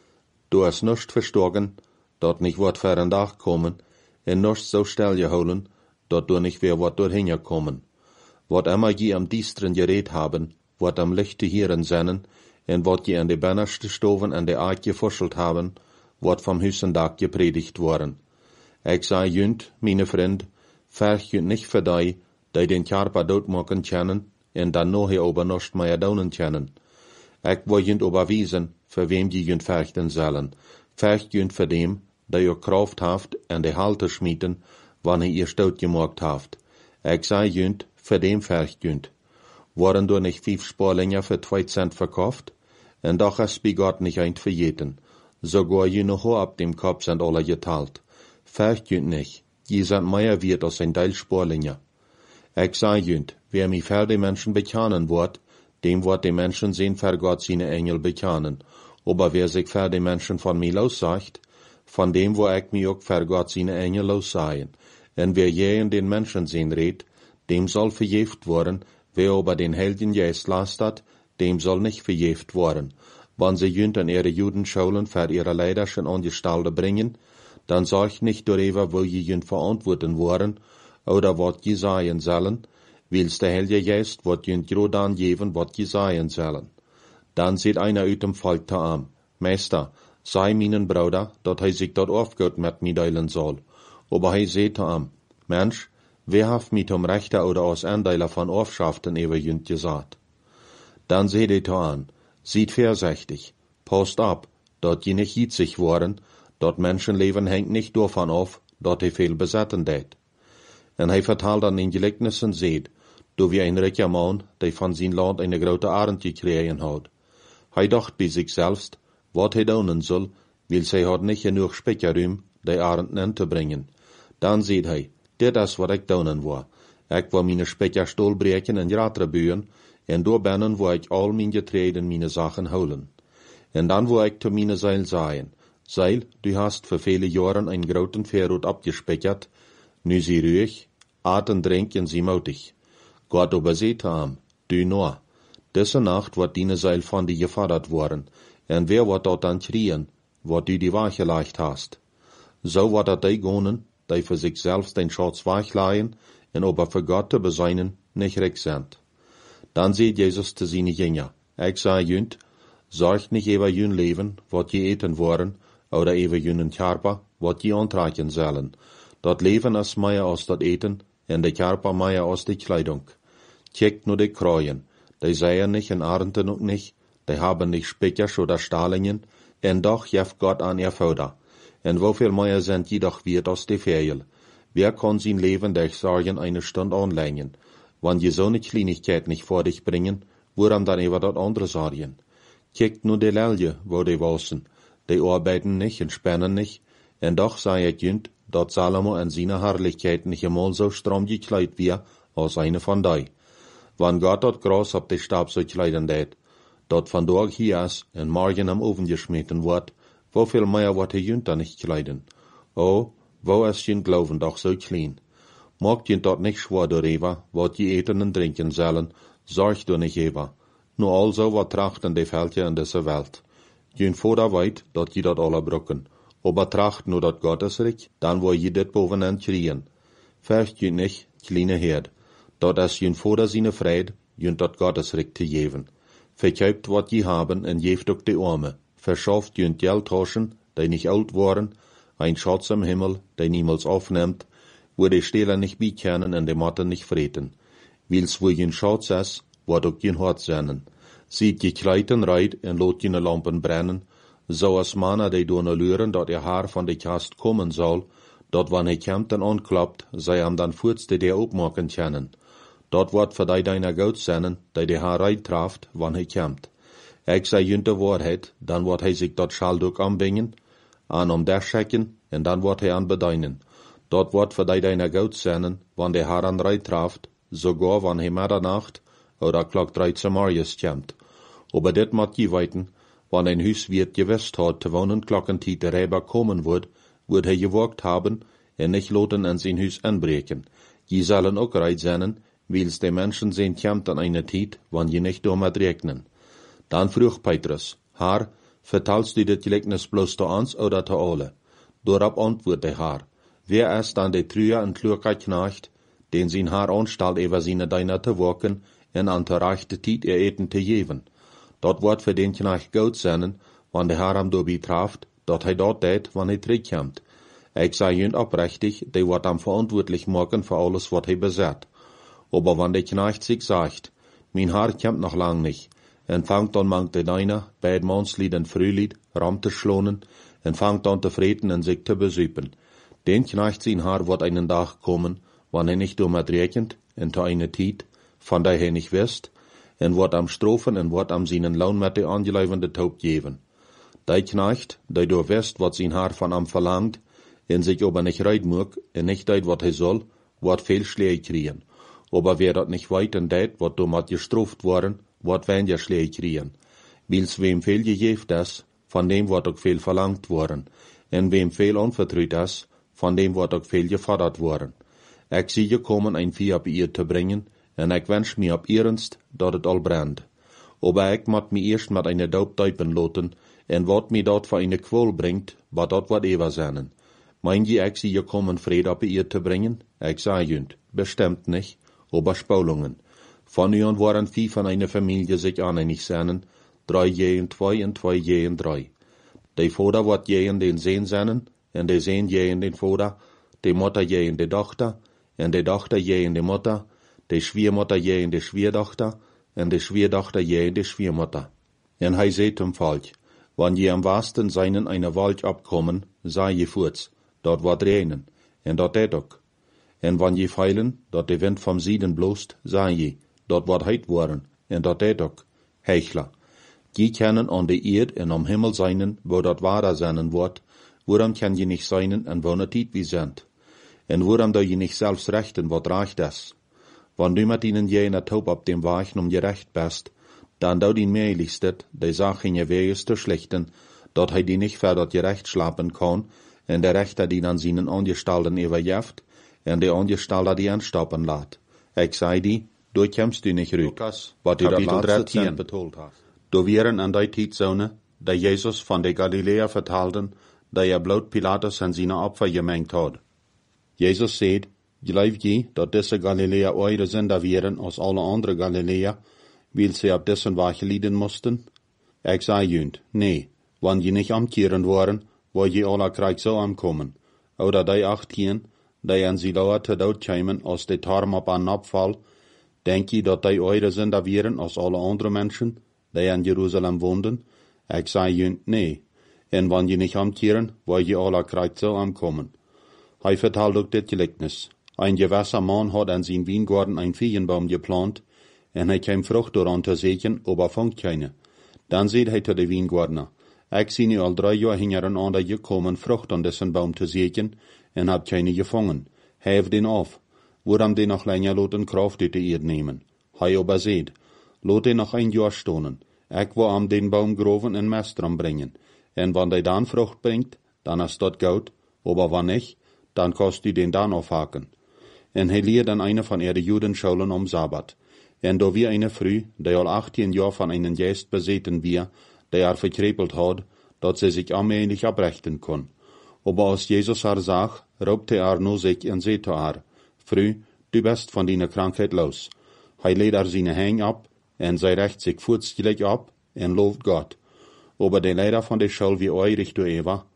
Du hast nicht verstorgen, dort nicht wird für ein Tag kommen, en nicht so still geholen, dort du nicht wer wird dorthin kommen. Wat immer je am Diestren geredet haben, wat am Lichte Hieren sennen, en wat je an de Bannerste Stoven an de Aak gefuschelt haben, wat vom Hüssendag gepredigt worden. Ik zei jünt, meine Vriend, verg jünt nicht für die den Körper doodmaken kennen, en dan nog je ober nicht mehr daunen kennen. Ik wil jünt überwiesen, für wem je jünt verchten sollen. Verg jünt für dem, der ihr Kraft haft en de Halte schmieden, wann ihr stout gemacht haft. Ik zei jünt, für dem verg jünt. Waren du nicht 5 Sparlinge für 2 Cent verkauft? En doch es bei Gott nicht ein verjeten. Sogar je noch ab dem Kopf sind alle geteilt. Vergt jünt nicht, je sind mehr wert als ein Teil Sparlinge. Ich sei jünt, wer mich für die Menschen bekennen wird, dem wird die Menschen sehen für Gott seine Engel bekennen. Aber wer sich für die Menschen von mir lossagt, von dem wo ich mich auch für Gott seine Engel lossagen. Und wer je in den Menschen sehen redet, dem soll verjeft worden, wer aber den Heiligen Geist lastet, dem soll nicht verjeft worden. Wenn sie jünt an ihre Judenschulen für ihre Leiderschen Angestellte bringen, dann sagt nicht darüber, wo je jünt verantworten worden, oder wat je sagen sollen, wils der Heilige Geist wat jünt grad angeben, wat je sagen sollen. Dann sieht einer uit dem Volk te am, Meister, sei meinen Bruder, dat hij sich dort aufgehört mit mir teilen soll. Aber hij seht am, Mensch, wer hat mit um Rechter oder aus Andeiler von Aufschaften ewe jünt gesagt? Dann seht ihr an, sieht vorsichtig, passt ab, dort je nicht hitzig worden, dort Menschenleben hängt nicht davon auf, dort he viel besetzen det. En hij vertelt dann in Gleichnissen seht, du wie ein reicher Mann, der von sein Land eine große Arend gekriegen hat. Hij dacht bei sich selbst, wat hij doen soll, weil zij hat nicht genug Speicherraum, die Arend anzubringen. Dann seht hij, dit is wat ik doen wil. Ik wil meine Speicherstuhl breken en Ratrebühen, en doorbinnen wo ich all mijn Getreide en meine Sachen holen. En dan wo ich zu meine Seil sagen, Seil, du hast für viele Jahren ein großen Verrot abgespeichert, nu sie ruhig, aten trinken sie mutig. Gott aber seht am, du nur. Diese Nacht wird deine Seil von dir gefordert worden, en wer wird dort dann kriegen, wat du die Wache leicht hast. So wird er die gonen, die für sich selbst den Schatz wachleihen, en aber für Gott zu beseinen, nicht recht sind. Dann sieht Jesus zu seinen Jünger, ich sei jünt, sorgt nicht über jün Leben, wat je eten worden, oder über jünen Körper, wat je antragen sollen. Dat Leben ist mehr als dat Eten, en de Körper mehr als die Kleidung. Checkt nur die Kreuen, die seien nicht en Arenten und nicht, die haben nicht Spickers oder Stahlingen, en doch jeft Gott an ihr Futter. En wofür mehr sind die doch wert als die Ferien? Wer kann sein Leben durch Sorgen eine Stunde anlängen? Wenn je so eine Kleinigkeit nicht vor dich bringen, woran dann über dat andere Sorgen? Checkt nur die Lelje, wo die wassen, die arbeiten nicht und spannen nicht, en doch sei ich jünt, dat Salomo in seiner Herrlichkeit nicht einmal so stramm gekleidet wie als eine von die. Wann Gott dat Gras ab die Stab so kleiden det, dat von dort hier ist en morgen am Ofen geschmeten wird, wofür mehr wird jünt da nicht kleiden? Oh, wo ist jünt Glauben doch so klein? Mag jünt dort nicht schwer darüber, wat je eten und trinken sollen, sorg du nicht über. Nur also wat trachten die Völker in dieser Welt. Jünt Vater weit, dat je dat alle brücken. Aber tracht nur dat Gottesreich, dann wo je dit bovenaan kriegen. Vergt jünt nicht, kleine Herd. Dat is jünt Vater seine Fried, jünt dat Gottesreich te geven. Verkauft wat je haben en geeft ook de Arme. Verschafft jünt Geld taschen, die nicht alt waren, ein Schatz im Himmel, der niemals aufnimmt, wo die Stehler nicht bekennen und die Motten nicht freten. Wils wo jen Schatz ist, wird auch jen Hort sein. Sieht je Kleiden reit und lot jene Lampen brennen, so als Manna die doen luren, dat ihr Haar von der Kast kommen soll, dat wann hij kämmt en anklappt, sei am dann voortste der opmaken kennen. Dat wordt voor die deiner goud zijn, die Haar reit traft, wann hij kämmt. Ik sei jünte Wahrheit, dann wordt hij sich dat Schalduk anbingen, an der schecken, en dan wordt hij an bedeinen. Dat wordt voor die deiner goud zijn, wann der Haar an reit traft, sogar wann hij Middernacht oder klok 13 morgens kämmt. Aber dit mat je weiten, wann ein Huiswirt gewusst hat, te wonen klokkentiet der Räber kommen wird hij gewagt haben, en nicht loten en zijn Huis anbreken. Je sollen ook reit zijn, wils de Menschen zijn kämmt an eine Tiet, wann je nicht damit regnen. Dann vroeg Petrus, Haar, vertalst du dit Gleichnis bloß zu uns oder zu alle? Dorab antwortete Haar, wer ist dann der Trüer und kluger Knecht, den sein Haar anstalt über seine Deiner zu waken, en an der rechte Tiet ihr Eten zu geben? Dat wordt für den Knecht gut sein, wann der Herr am dobi traft, dat hij dat deed, wann hij terugkomt. Ik zei junt oprechtig, die wordt am verantwortlich maken für alles, wat hij bezet. Aber wann der Knecht sich sagt, mein Herr kommt noch lang nicht, en fangt an mangt de Deiner, beid Mannslied en Frühlied, ram te schlonen, en fangt an te vreten en sich te besüpen. Den Knecht sein Herr wird einen Tag kommen, wann hij nicht damit rekent, en te eine Tiet, van der hij nicht wisst, en wordt am strofen en wordt am seinen Lohn met de aangelevende Taub geven. Die Knecht, die door wist wat zijn Haar van am verlangt, en sich aber nicht reit mag, en nicht deed wat hij soll, wordt veel Schläge kriegen. Aber wer dat nicht weit en deed, wordt domat gestroft worden, wordt weniger Schläge kriegen. Wils wem veel gegeven is, van dem wordt ook veel verlangt worden. En wem veel onvertrouwd is, van dem wordt ook veel gefordert worden. Ik zie gekommen ein Vieh op ihr te brengen, en ik wens mir op ernst, dat het al brandt. Aber ik moet me eerst met eine Daub duipen loten, en wat me dat voor eine Qual bringt, wat dat wat ever zijn. Mein je, ik zie gekommen Vrede op ihr te brengen? Ik zei junt, bestimmt nicht, aber Spulungen. Von ihnen waren 4 von einer Familie sich aneinig sein, 3 gehen 2 en 2 gehen 3. Der Vater wird gehen den Sehn sein, en der Sehn gehen den Vater, die Mutter gehen die Tochter, en die Tochter gehen die Mutter, die Schwiegermutter gehen die Schwiegertochter, en die Schwiegertochter gehen die Schwiegermutter. En hij zei zum Volk, wann je am wasten seinen eine Wald abkommen, sei je voorts, dort wird regnen, en dat deed ook. En wann je feilen, dat de wind vom Süden blost, sei je, dort wird heit worden, en dat deed ook. Hechler. Je kennen an de Erd en am Himmel seinen, wo dat wahrer sein wird, woran kann je nicht seinen en wo ne Tiet wie sind. En woran da je nicht selbst rechten, wat reicht das? Wann du mit ihnen je in der Taub ab dem Weichen um gerecht bist, dann da die mehrlichstet, die Sache in je Weges zu schlichten, dat hij die nicht verder gerecht schlapen kann, en der Rechter die an seinen Angestalten überjeft, en der Angestalter die anstoppen lässt. Ich sei die, du kämpfst du nicht rück, wat du dat laatste Zehn betold hast. Du wären an die Tietzone, die Jesus von der Galiläa vertalten, die bloot Pilatus an seine Opfer gemengt hat. Jesus sagt, geloof je dat deze Galilea eure Sünder wären als alle andere Galilea, weil sie ab dessen Weg leiden mussten? Ich sei junt, nee, wann je nicht amkehren waren, wo je alle Krieg so ankommen. Oder die 18, die an sie lauer te dood kämen, als die Tarm op an Abfall, denk je dat die eure Sünder wären als alle andere Menschen, die in Jerusalem woonden? Ich sei junt, nee. En wann je nicht amkehren, wo je alle Krieg so ankommen. Hij vertelt ook dit Gleichnis. Ein gewisser Mann hat an sein Weingarten ein Feigenbaum geplant, en hij kam Frucht daran te sägen, aber fangt keine. Dann seht hij zu de Weingärtner, ich zie nu al 3 Jahre hintereinander gekommen, Frucht an dessen Baum te sägen, en hab keine gefangen. Hef den auf, woran den noch länger loten Kraft uit de Erd nehmen. Hij aber seht, lot den noch ein Jahr stonen. Ich will am den Baum groven en Mest dran bringen. En wann der dann Frucht bringt, dann ist dat gut, aber wann nicht, dann kannst du den dann aufhaken. En hij leert an eine von ihre Judenschulen am Sabbat. En da wie eine Früh, die al 18 Jahre von einem Geist beseten wir, der verkrepelt hat, dat sie sich allmählich abrechten kann. Aber als Jesus haar sah, raubte nur sich en zei zu haar, Früh, du bist von deiner Krankheit los. Hij lädt seine Hänge ab, en zij recht sich furzgelijk ab, en lobt Gott. Aber der Lehrer von der Schule wie eurig du Eva,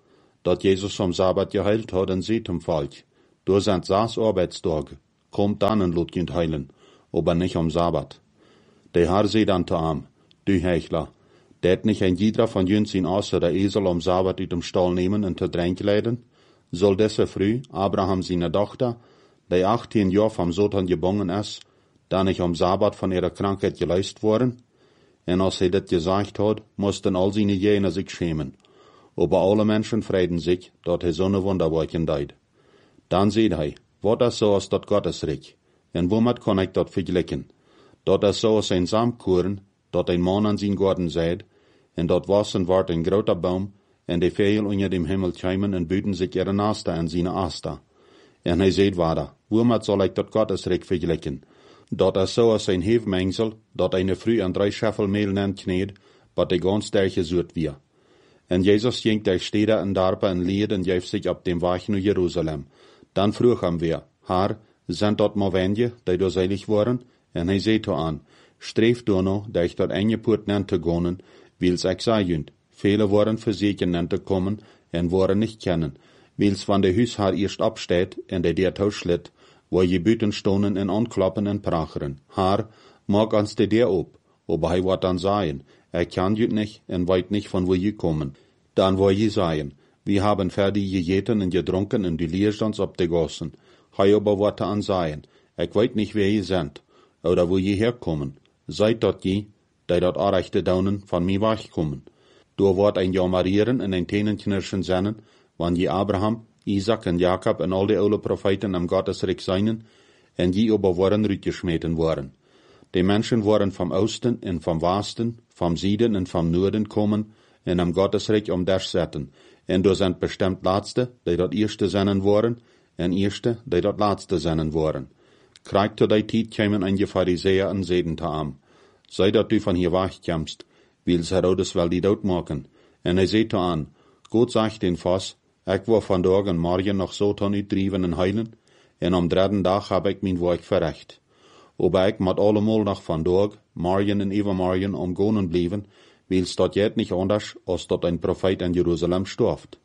dat Jesus am Sabbat geheilt hat en seht hem Volk, du sind 6 Arbeitstage, kommt dann en lot jünt heilen, aber nicht am Sabbat. Der Herr seht an am, du Heuchler, det nicht ein jeder von jünt sin Ass oder Esel am Sabbat uit dem Stall nehmen en te drank leiden? Soll desse früh Abraham seine Tochter, die 18 Jahre vom Satan geboren ist, da nicht am Sabbat von ihrer Krankheit geleist worden? En als hij dit gesagt hat, mussten all seine Jene sich schämen. Aber alle Menschen freuden sich, dat hij zo'n Wunderwerken deed. Dan seht hij, wat is so als dat Gottesreich? En womit kann ich dat vergleichen? Dat is so als ein Samkuren, dat ein Mann an sein Garten seid, en dat wassen wordt ein groter Baum, en de Vögel unter dem Himmel keimen en büten sich ihre Nasta en seine Asta. En hij seht weiter, womit soll ich dat Gottesreich vergleichen? Dat is so als ein Hefmengsel, dat eine früh an 3 Scheffel Mehl nennt kneed, wat de ganz derche zoet wir. En Jezus ging der Städte en Darpa en Lied en geef sich ab dem Weg naar Jerusalem. Dan vroeg hem weer, Herr, zijn dat maar wenje, die door seilig worden? En hij zei to aan, streef door no, dat ik dat enge poort nennt te gonen, wils ik zei junt, vele worden verzekerd nennt te komen, en worden niet kennen, wils van de huishaar eerst absteht, en de der touwslit, waar je buiten stonen en aanklappen en pracheren. Herr, mag ons de der op, aber hij wordt dan zeggen, kan jut nicht en weet nicht von wo je kommen. Dan wil je zeggen, wir haben fertig gegeten en gedronken en die Leerstands op de gossen. Hij aber wordt dan zeggen, ik weet nicht wer je sind, oder wo je herkommen. Seid dat je, die dat arechte daunen van mij wegkommen. Door wordt een jammerieren en een tenenknirschen zennen, wann je Abraham, Isaac en Jacob en al die oude profeten am Gottesreich seien, en je aber worden rütgeschmeten worden. Die Menschen worden vom Osten en vom Westen, vom Süden en vom Norden kommen, en am Gottesreich das zetten. En du sind bestimmt Letzte, die dort Erste sennen worden, en Erste, die dort Letzte sennen worden. Kriegt zu der Zeit kämen ein Pharisäer en Seden te am. Sei dat du von hier wegkommst, wils Herodes will die dood machen. En hij zei an, Gott sagt den Fass, ik war vandaag en morgen noch Satan uitdrieven en heilen, en am 3. Dag heb ik mijn werk verrecht. Aber ik moet allemal noch vandaag, morgen en overmorgen omgonen blijven, wils dat jet nicht anders, als dat ein Prophet in Jerusalem storft.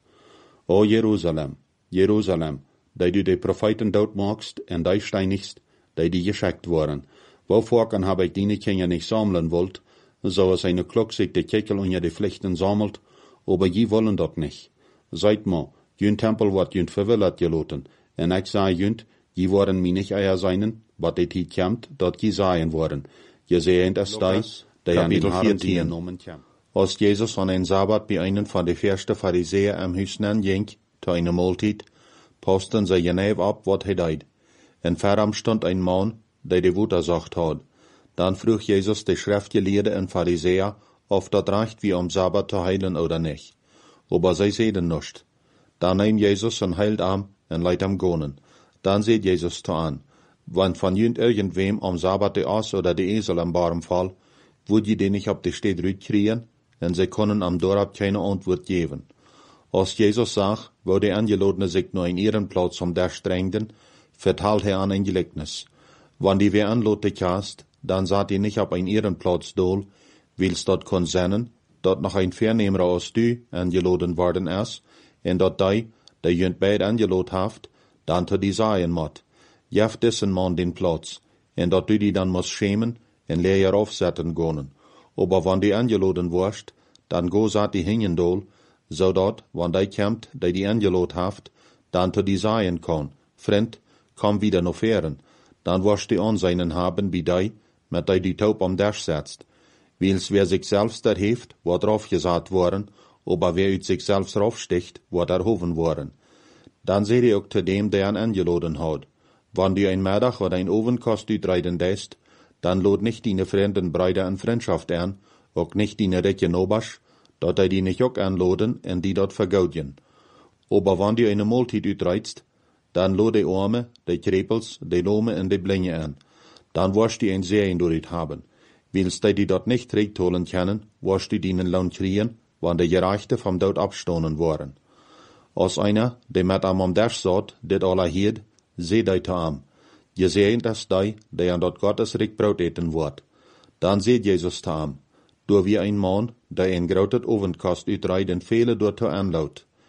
O Jerusalem, Jerusalem, die du de Propheten doodmaakst en die steinigst, die geschickt worden. Wovor kan heb ik die Kinder nicht sammeln wollt, so als eine Klok sich de Keckel unter de Pflichten sammelt, aber je wollen dat nicht. Seid mal, jün Tempel wordt jün verwillert geloten, en ik zei jünt, je worden mi nicht eier seinen, wat de tijd komt, dat je seien worden. Je sehen das die an den Haaren genommen kommt. Als Jesus an een Sabbat bij einen van de verste Pharisäer am Hüsnen ging, te eine Mahlzeit, posten sie genau ab, wat hij deed. En veram stond ein Mann, der de Wuttersacht had. Dan vroeg Jesus de Schriftgeleerde en Pharisäer, of dat reicht wie am Sabbat te heilen oder nicht. Aber sie sehen nicht. Dan neemt Jesus en heilt am en leidt am gonen. Dan seht Jesus te an, wann von jünd irgendwem am Sabbat de Ass oder de Esel am Barm fall, würd je den nicht ab de Stadt rütkriegen, en sie können am Dorab keine Antwort geben. Als Jesus sagt, wo die Angelodene sich nur in ihren Platz um der strengden, vertalt er an ein Gleichnis. Wann die wer anlote kast, dann sagt ihr nicht ab in ihren Platz dol, wils dort kon sennen, dort noch ein Vernehmer als du angeloden worden ist, en dort die jünd beid angelot haft, dann to die sagen mot. Jef dessen Mann den Platz, en dort du die dann muss schämen, en leer je aufsetzen gonen. Aber wann die angeloden warst, dann go saat die hingen dol, zodat, wann die kämmt, die angelot haft, dann to die sagen kann, Freund, komm wieder noch feren, dann warst die Anseinen haben, wie mit die Taub am Dash setzt. Wils wer sich selbst erheeft, wird drauf gesagt worden, aber wer ut sich selbst raufsticht, wird erhoven worden. Dann seht ihr auch zu dem, der an angeloden hat. Wann du ein Mittag oder ein Ovenkost utreiden lässt, dann lod nicht deine fremden Brüder an Freundschaft an, auch nicht deine Recke Nobasch, dort die nicht auch anloden und die dort vergaudien. Aber wann du eine Mahlzeit utreizt, dann lod die Arme, die Krepels, die Lome und die Blinge an. Dann wirst du ein Sehen durch haben. Willst die dort nicht recht holen können, wirst du deinen Lohn kriegen, wann die Gerechte vom Tod abstoßen waren. Als einer, der mit am Dash sagt, dit aller hied, seh die am. Je sehen das die an dort Gottes Reich Brot eten wird. Dann seht Jesus am. Du wie ein Mann, der ein grotet Ovenkast utreiden viele dort anlaut.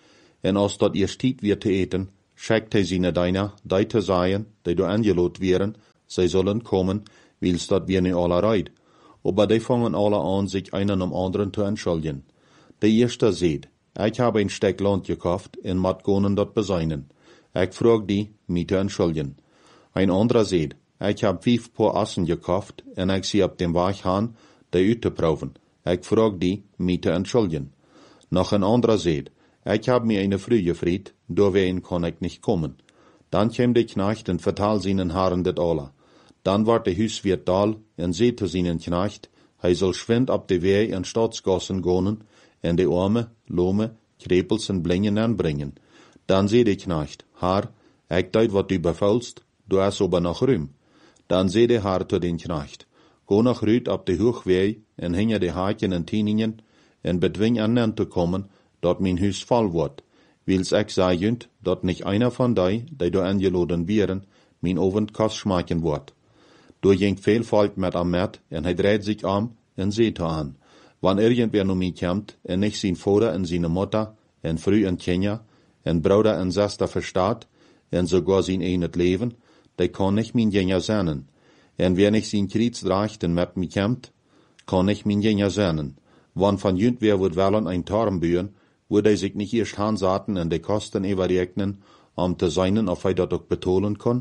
En als dat eerst tijd weer te eten, schickt hij zijn diener, die te zeggen, die door aangeloot wären, zij zullen komen, wils dat wir nicht alle reid. Aber die fangen alle an, sich einen am anderen zu entschuldigen. Der erste sagt, ich habe ein Stück Land gekauft und mat gonen dort beseinen. Ich frag die, mich zu entschuldigen. Ein anderer sagt, ich habe 5 Paar Assen gekauft und ich sie ab dem Weg han, die uitzuproeven. Ich frag die, mich zu entschuldigen. Noch ein anderer sagt, ich habe mir eine Früh gefried, doorheen kann ich nicht kommen. Dann käm der Knecht und vertal seinen Haaren det alle. Dann ward der Huiswirt dal en zei zu seinen Knecht, hij soll schwind ab de Wei en Staatsgassen gonen en de Arme, Lome, Krepels en Blingen aanbrengen. Dan zei de Knecht, Haar, ik deut wat du bevelst, du hast aber noch Rühm. Dan zei de Haar zu den Knecht, go noch rüt ab de Hochwei en hinge de Haken en Tieningen en bedwing an nen te kommen, dat mijn huis vol wordt. Wils ik zeggen, dat nicht einer van die do angeladen wären, mijn Ovenkast schmaken wordt. Door ging veel volk met am met en hij dreht sich en seht aan. Wann irgendwer nu mij komt en nicht zijn vader en zijn Mutter en Frau en Kinder en Bruder en Schwester verstaat en sogar zijn einet leven, die kann nicht mijn Jünger sein. En wer nicht zijn Krieg draagt en met mij komt, kann nicht mijn Jünger sein. Wann van jünt wer wird wollen ein Tarm bühen, würde hij sich nicht erst hansaten en de Kosten überrechnen, te seinen, of hij dat ook betonen kann?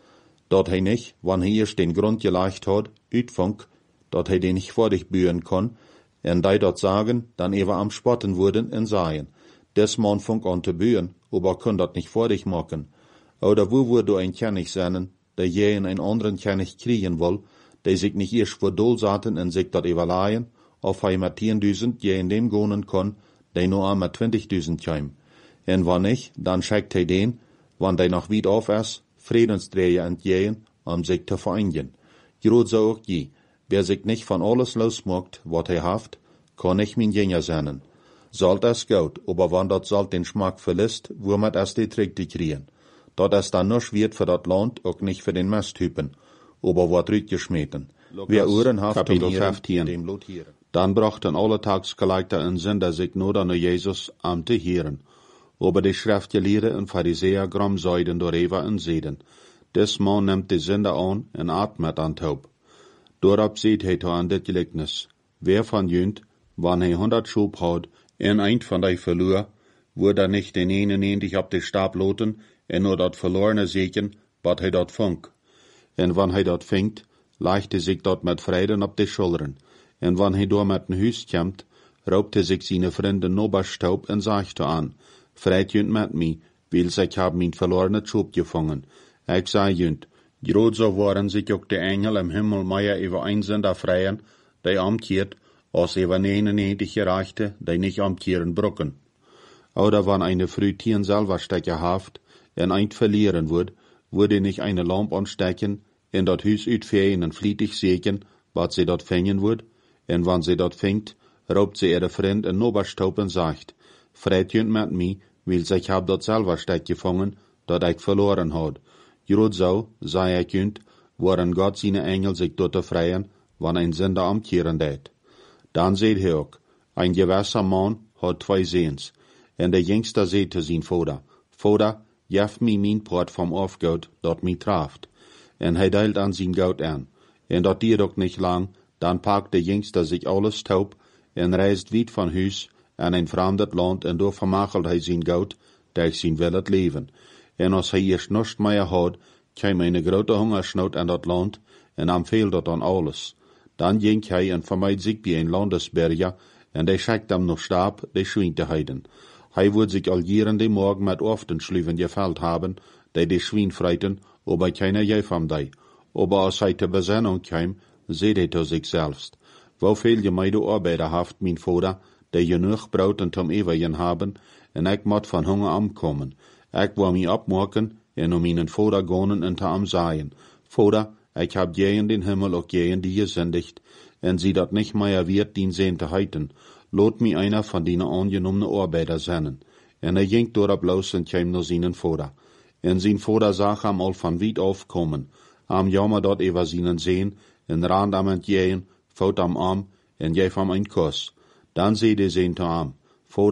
Dat hij nicht, wann hij erst den Grund geleicht hat, uitfunk, dat hij den nicht vor dich bühen kann, en die dat sagen, dann ewer am Spotten wurden en sagen, des Mann funk an te bühen, aber kann dat nicht vor dich machen. Oder wo würde ein König sein, der je in ein anderen König kriegen will, der sich nicht erst vor Dolsaten en sich dat überleihen, of hij mit 10.000 je in dem gonen kann, der nur am mit 20.000 käm. En wann nicht, dann schickt hij den, wann der noch weit auf ist, Friedensträger entgehen, sich zu vereinigen. Grod so auch je, wer sich nicht von alles losmacht, wat hij haft, kann nicht mein Jünger sein. Sollt es gut, aber wann dat sollt den Schmack verlässt, wo man es die Trick kriegen. Dat es dann nur schwierig für dat Land, auch nicht für den Masttypen, aber wat rütgeschmeten. Wer Uhren haft und dem lotieren. Dann brachten alle Tagsgeleiter en Sünder sich nur an Jesus am te hören. Aber die Schriftgelehrten und Pharisäer gramseiden door Eva en Seden. Des Mann nimmt die Sünder an en atmet an taub. Dorab seht hij an dit Gleichnis. Wer van jünt, wann hij 100 Schub hat, en eind van die verloor, wordt er nicht den 91 op de Stab loten, en nur dat verlorene zeken, wat hij dat funk. En wann hij dat vinkt, leicht hij zich dat met Freuden op de Schultern. En wann hij door met een huis komt, raubt hij zich zijn vrienden noberstaub en zegt aan, Freit jünt met mij, wils ik heb mijn verlorene Schub gevangen. Ik zei jünt, groot zo waren zich ook de Engel im Himmel meer über ein Sünder freien, die amkeert, als über 99 gereichte, die nicht amkeeren brocken. Oder wann eine Frau Tieren selber stecken haft, en ein verlieren würde nicht eine Lamp anstecken, in dat Huis uitveen en flietig seken, wat sie dort fängen wird, en wann sie dort fängt, raubt sie ihre Freund en noberstaub en sagt, Freit jünt met mij, wils ich hab dort selber steck gefangen, dat ich verloren had. Grod so, sei ich jünt, waren Gott seine Engel sich dort freien, wann ein Sünder amkehren det. Dann seht ihr auch, ein gewisser Mann hat 2 Sehens, en der jüngste seht zu sein Vater, Vater, jeft mi mein Part vom Aufgaut, dat mi traft. En hij deilt an sein Gaut an. En dat diert ook nicht lang, dann packt der Jüngste sich alles taub, en reist weit von Huis, an ein fremdet Land, en door vermachelt hij zijn Gaut, dat zijn wil het leven. En als hij eerst nichts meer had, kwam een grote Hungersnood aan dat Land, en am fehlt dat an alles. Dan ging hij en vermeid zich bij een Landesberger, en die schickt hem nog Stab, die Schwein te heiden. Hij wordt zich al jaren die morgen met Oftenschlüven gefällt haben, die Schwein freiten, aber keiner gef ham die. Aber als hij te Besinnung kwam, seht hij zu sich selbst. Woveel je mij de Arbeiter haft, mijn Vater, die genoeg brood en tom ewigen haben, en ik moet van Hunger ankommen. Ik wil mij opmaken, en mijn Vater gonen en te am sagen, Vater, ik heb je in den Himmel ook je in die gesündigt, en sie dat nicht mehr wird, dien sehen te heiten. Lot mij einer van die angenommene Arbeiter zijn. En ging dorop los en kwam naar zijn Vater. En zijn Vater zag hem al van weit auf kommen, am jammer dat über seinen Sehen, en rand am entgehen, faut am Arm, en geef hem een kus. Dan zei de Sehen te am, Vater,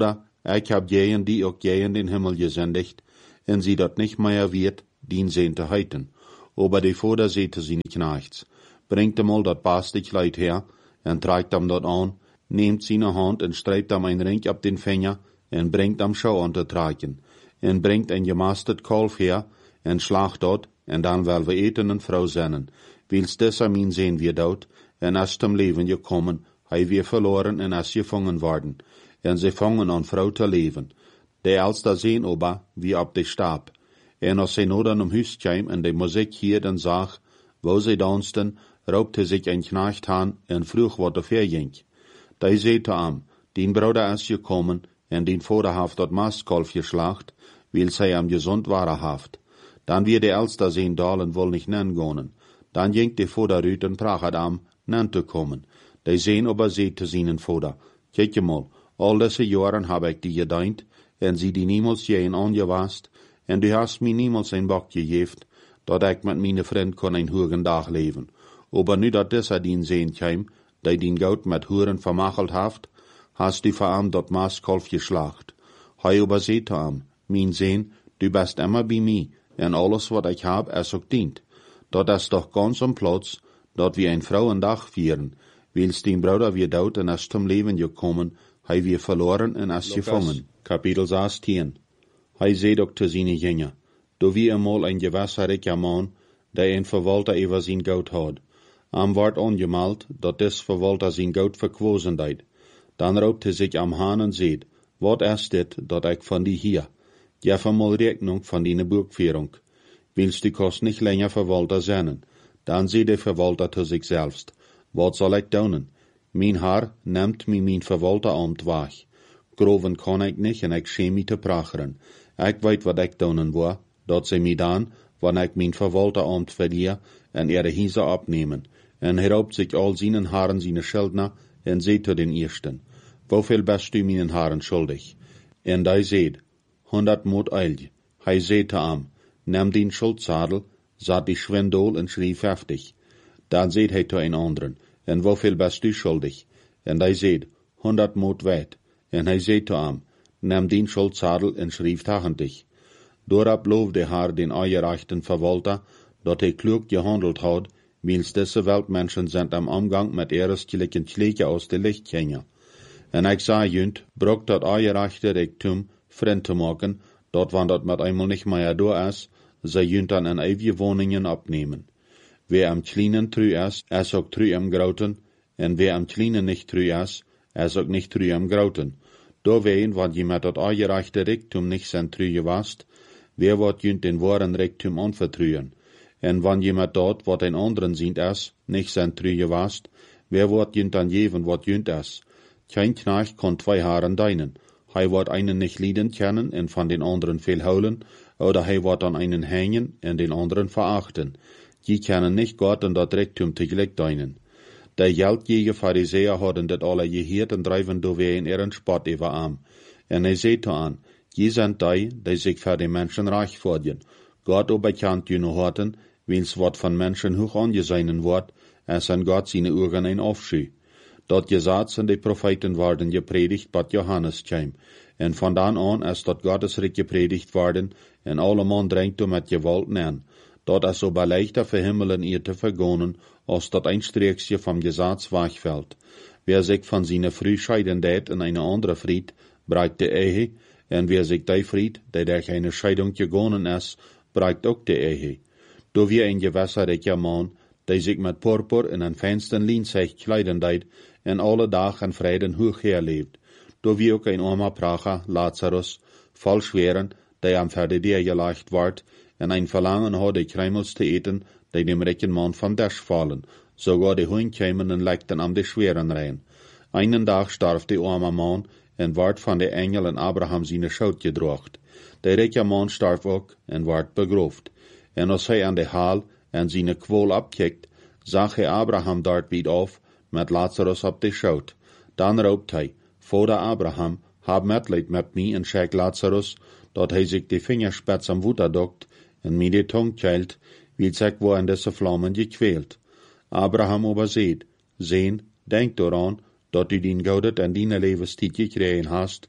ich hab jehen die auch jehen den Himmel gesendigt, en sie dort nicht mehr wird, dien sehen te heiten. Aber die Vater sehte sie nicht nachts. Bringt einmal dat beste Kleid her, en tragt am dort an, nehmt seine Hand en streibt am ein Ring ab den Finger, en bringt am Schau an te tragen, en bringt ein gemastet Kalf her, en schlacht dort, en dan wel we eten en Frau sennen. Wils des am ihn sehen wir dort, en as zum Leben gekommen, hei wir verloren en as gefangen worden, en sie fangen an Frau te leven. De als da sehen oba, wie ab de Stab. En als sie nodan um Hüst käm en de Musik hier den sag, wo sie dansten, raubte sich ein Knecht an en vroeg wat er verging. Da sehte am, den Bruder as gekommen, en den Vater haft dat Mastkalf geschlacht, weil sei am gesund ware haft. Dan wir de Elster sehen dalen wohl nicht nennen gonen. Dan ging de Vater rüt en prachat am, nen te kommen. De sehen aber sehte seinen Vater, kijk je mal, all diese Jahren hab ich die gedeint, en sie die niemals jeen angewast, en du hast mir niemals ein Bock gegeft, dat ich mit meine Freund kon ein hugen Dag leven. Aber nu dat dieser dien sehen käm, die den Gout mit Huren vermachelt haft, hast du vor am dat Maaskalf geschlacht. Hei aber sehte am, mein Sehn, du bist immer bei mir, en alles wat ich hab, es auch dient. Dat ist doch ganz am Platz, dat wir ein Frauendach vieren, wils den Bruder wir dort en as zum Leben gekommen, hei wir verloren en as gefangen. Kapitel 16. Hei seht auch zu seine Jünger, do wie einmal ein gewässeriger Mann, der ein Verwalter über sein Gout hat. Am ward angemalt, dat des Verwalter sein Gout verquosen deit. Dan raubte sich am Hahn und seht, wat ist dit, dat ich von die hier? Gef einmal Rechnung von deine Burgführung. Willst du kost nicht länger Verwalter sein? Dan seht der Verwalter zu sich selbst, wat soll ich tun? Mein Herr nimmt mir mein Verwalteramt weg. Groven kann ich nicht en ich schäm mich te pracheren. Ich weet wat ich tun wo, dat sie mir dan, wann ich mein Verwalteramt verliere, en ihre Hiese abnehmen. En raubt sich all seinen Haaren seine Schildner, en seht zu den Ersten, wofür bist du meinen Haaren schuldig? En da seht, 100 Mut Eilj. Hei seht am, nimm den Schuldzadel, satt die Schwindel en schrieb heftig. Dan seht hei zu ein anderen, en wofür bist du schuldig? En da seht, 100 Mut weit. En hei seht am, nimm den Schuldzadel en schrieb tachendig. Dorab loofde haar den eierrechten Verwalter, dat hij klug gehandelt had, wils diese Weltmenschen sind am Umgang mit erstlichen Schläge aus de Lichtgänger. En ich sah jünt, brok dat eierrechte Rektum vriend te maken, dat wann dat met einmal nicht mehr da is, sei jünt dann in ewige Wohnungen abnehmen. Wer am Kleinen trü is, auch trü am Grauten, en wer am Kleinen nicht trü is, auch nicht trü am Grauten. Da wehen, wann jemand dat eierrechte Rektum nicht sein trü gewast, wer wird jünt den wahren Rektum anvertrühen? En wann jemand dort, wat ein anderen sieht nicht sein trü gewast, wer wird jünt dann jeven, wat jünt Kein Knecht kann 2 Haaren deinen. Hei wird einen nicht lieben kennen en von den anderen viel holen, oder hei wird an einen hängen en den anderen verachten. Die kennen nicht Gott und dat Rektum tegelijk deinen. Der geldjäger Pharisäer hadden dat alle geheerd en drijven doorwee in ihren Spott über arm. En hij zei aan, je zijn die sich für die Menschen reich vordienen. Gott aber kennt je noch horten, wils wat von Menschen hoch angesehen wird, es an Gott seine Augen ein Aufscheu. Dat Gesetz und die Propheten worden gepredigt, bat Johannes käm. En von dan an ist dat Gottesreich gepredigt worden, en alle Mann drängt mit Gewalt nähen. Dat is aber leichter für Himmel und ihr te vergonnen, als dat ein Streeksje vom Gesetz wegfällt. Wer sich von seiner Früh scheiden dät in eine andere Fried, bereikt die Ehe, en wer sich die Fried, der durch eine Scheidung gegonnen ist, bereikt auch die Ehe. Do wie ein gewässeriger Mann, der sich mit Purpur in ein feinsten Linsech kleiden deit, en alle Tag in Frieden hoch herlebt. Do wie auch ein armer Pracher, Lazarus, voll Schweren, der am Verdedir gelegt ward, en ein Verlangen hat, die Kremels zu eten, die dem reichen Mann vom Tisch fallen, sogar die Hund kämen und legten am die Schweren rein. Einen Tag starb der arme Mann, en ward von der Engel in Abraham seine Schuld gedrocht. Der reiche Mann starb auch, en ward begroft. En als hij an de Haal en seine Quol abkickt, zag hij Abraham dort wieder auf, mit Lazarus op de Schoot. Dan roopt hij, Vater Abraham, hab Mitleid mit mir en schijk Lazarus, dat hij sich die Fingerspitz am Wutter dockt en mir die Tung keilt, wie sich wo in diese Flammen gequält. Abraham aber seht, sehen, denk daran, dat du den Goudet en die Lebenstiet gekregen hast,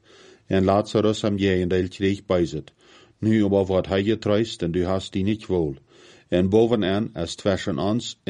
En Lazarus am je en del kreeg bijzet. Nu aber wordt hij getreist en du hast die niet wohl. En bovenaan, als zwischen ons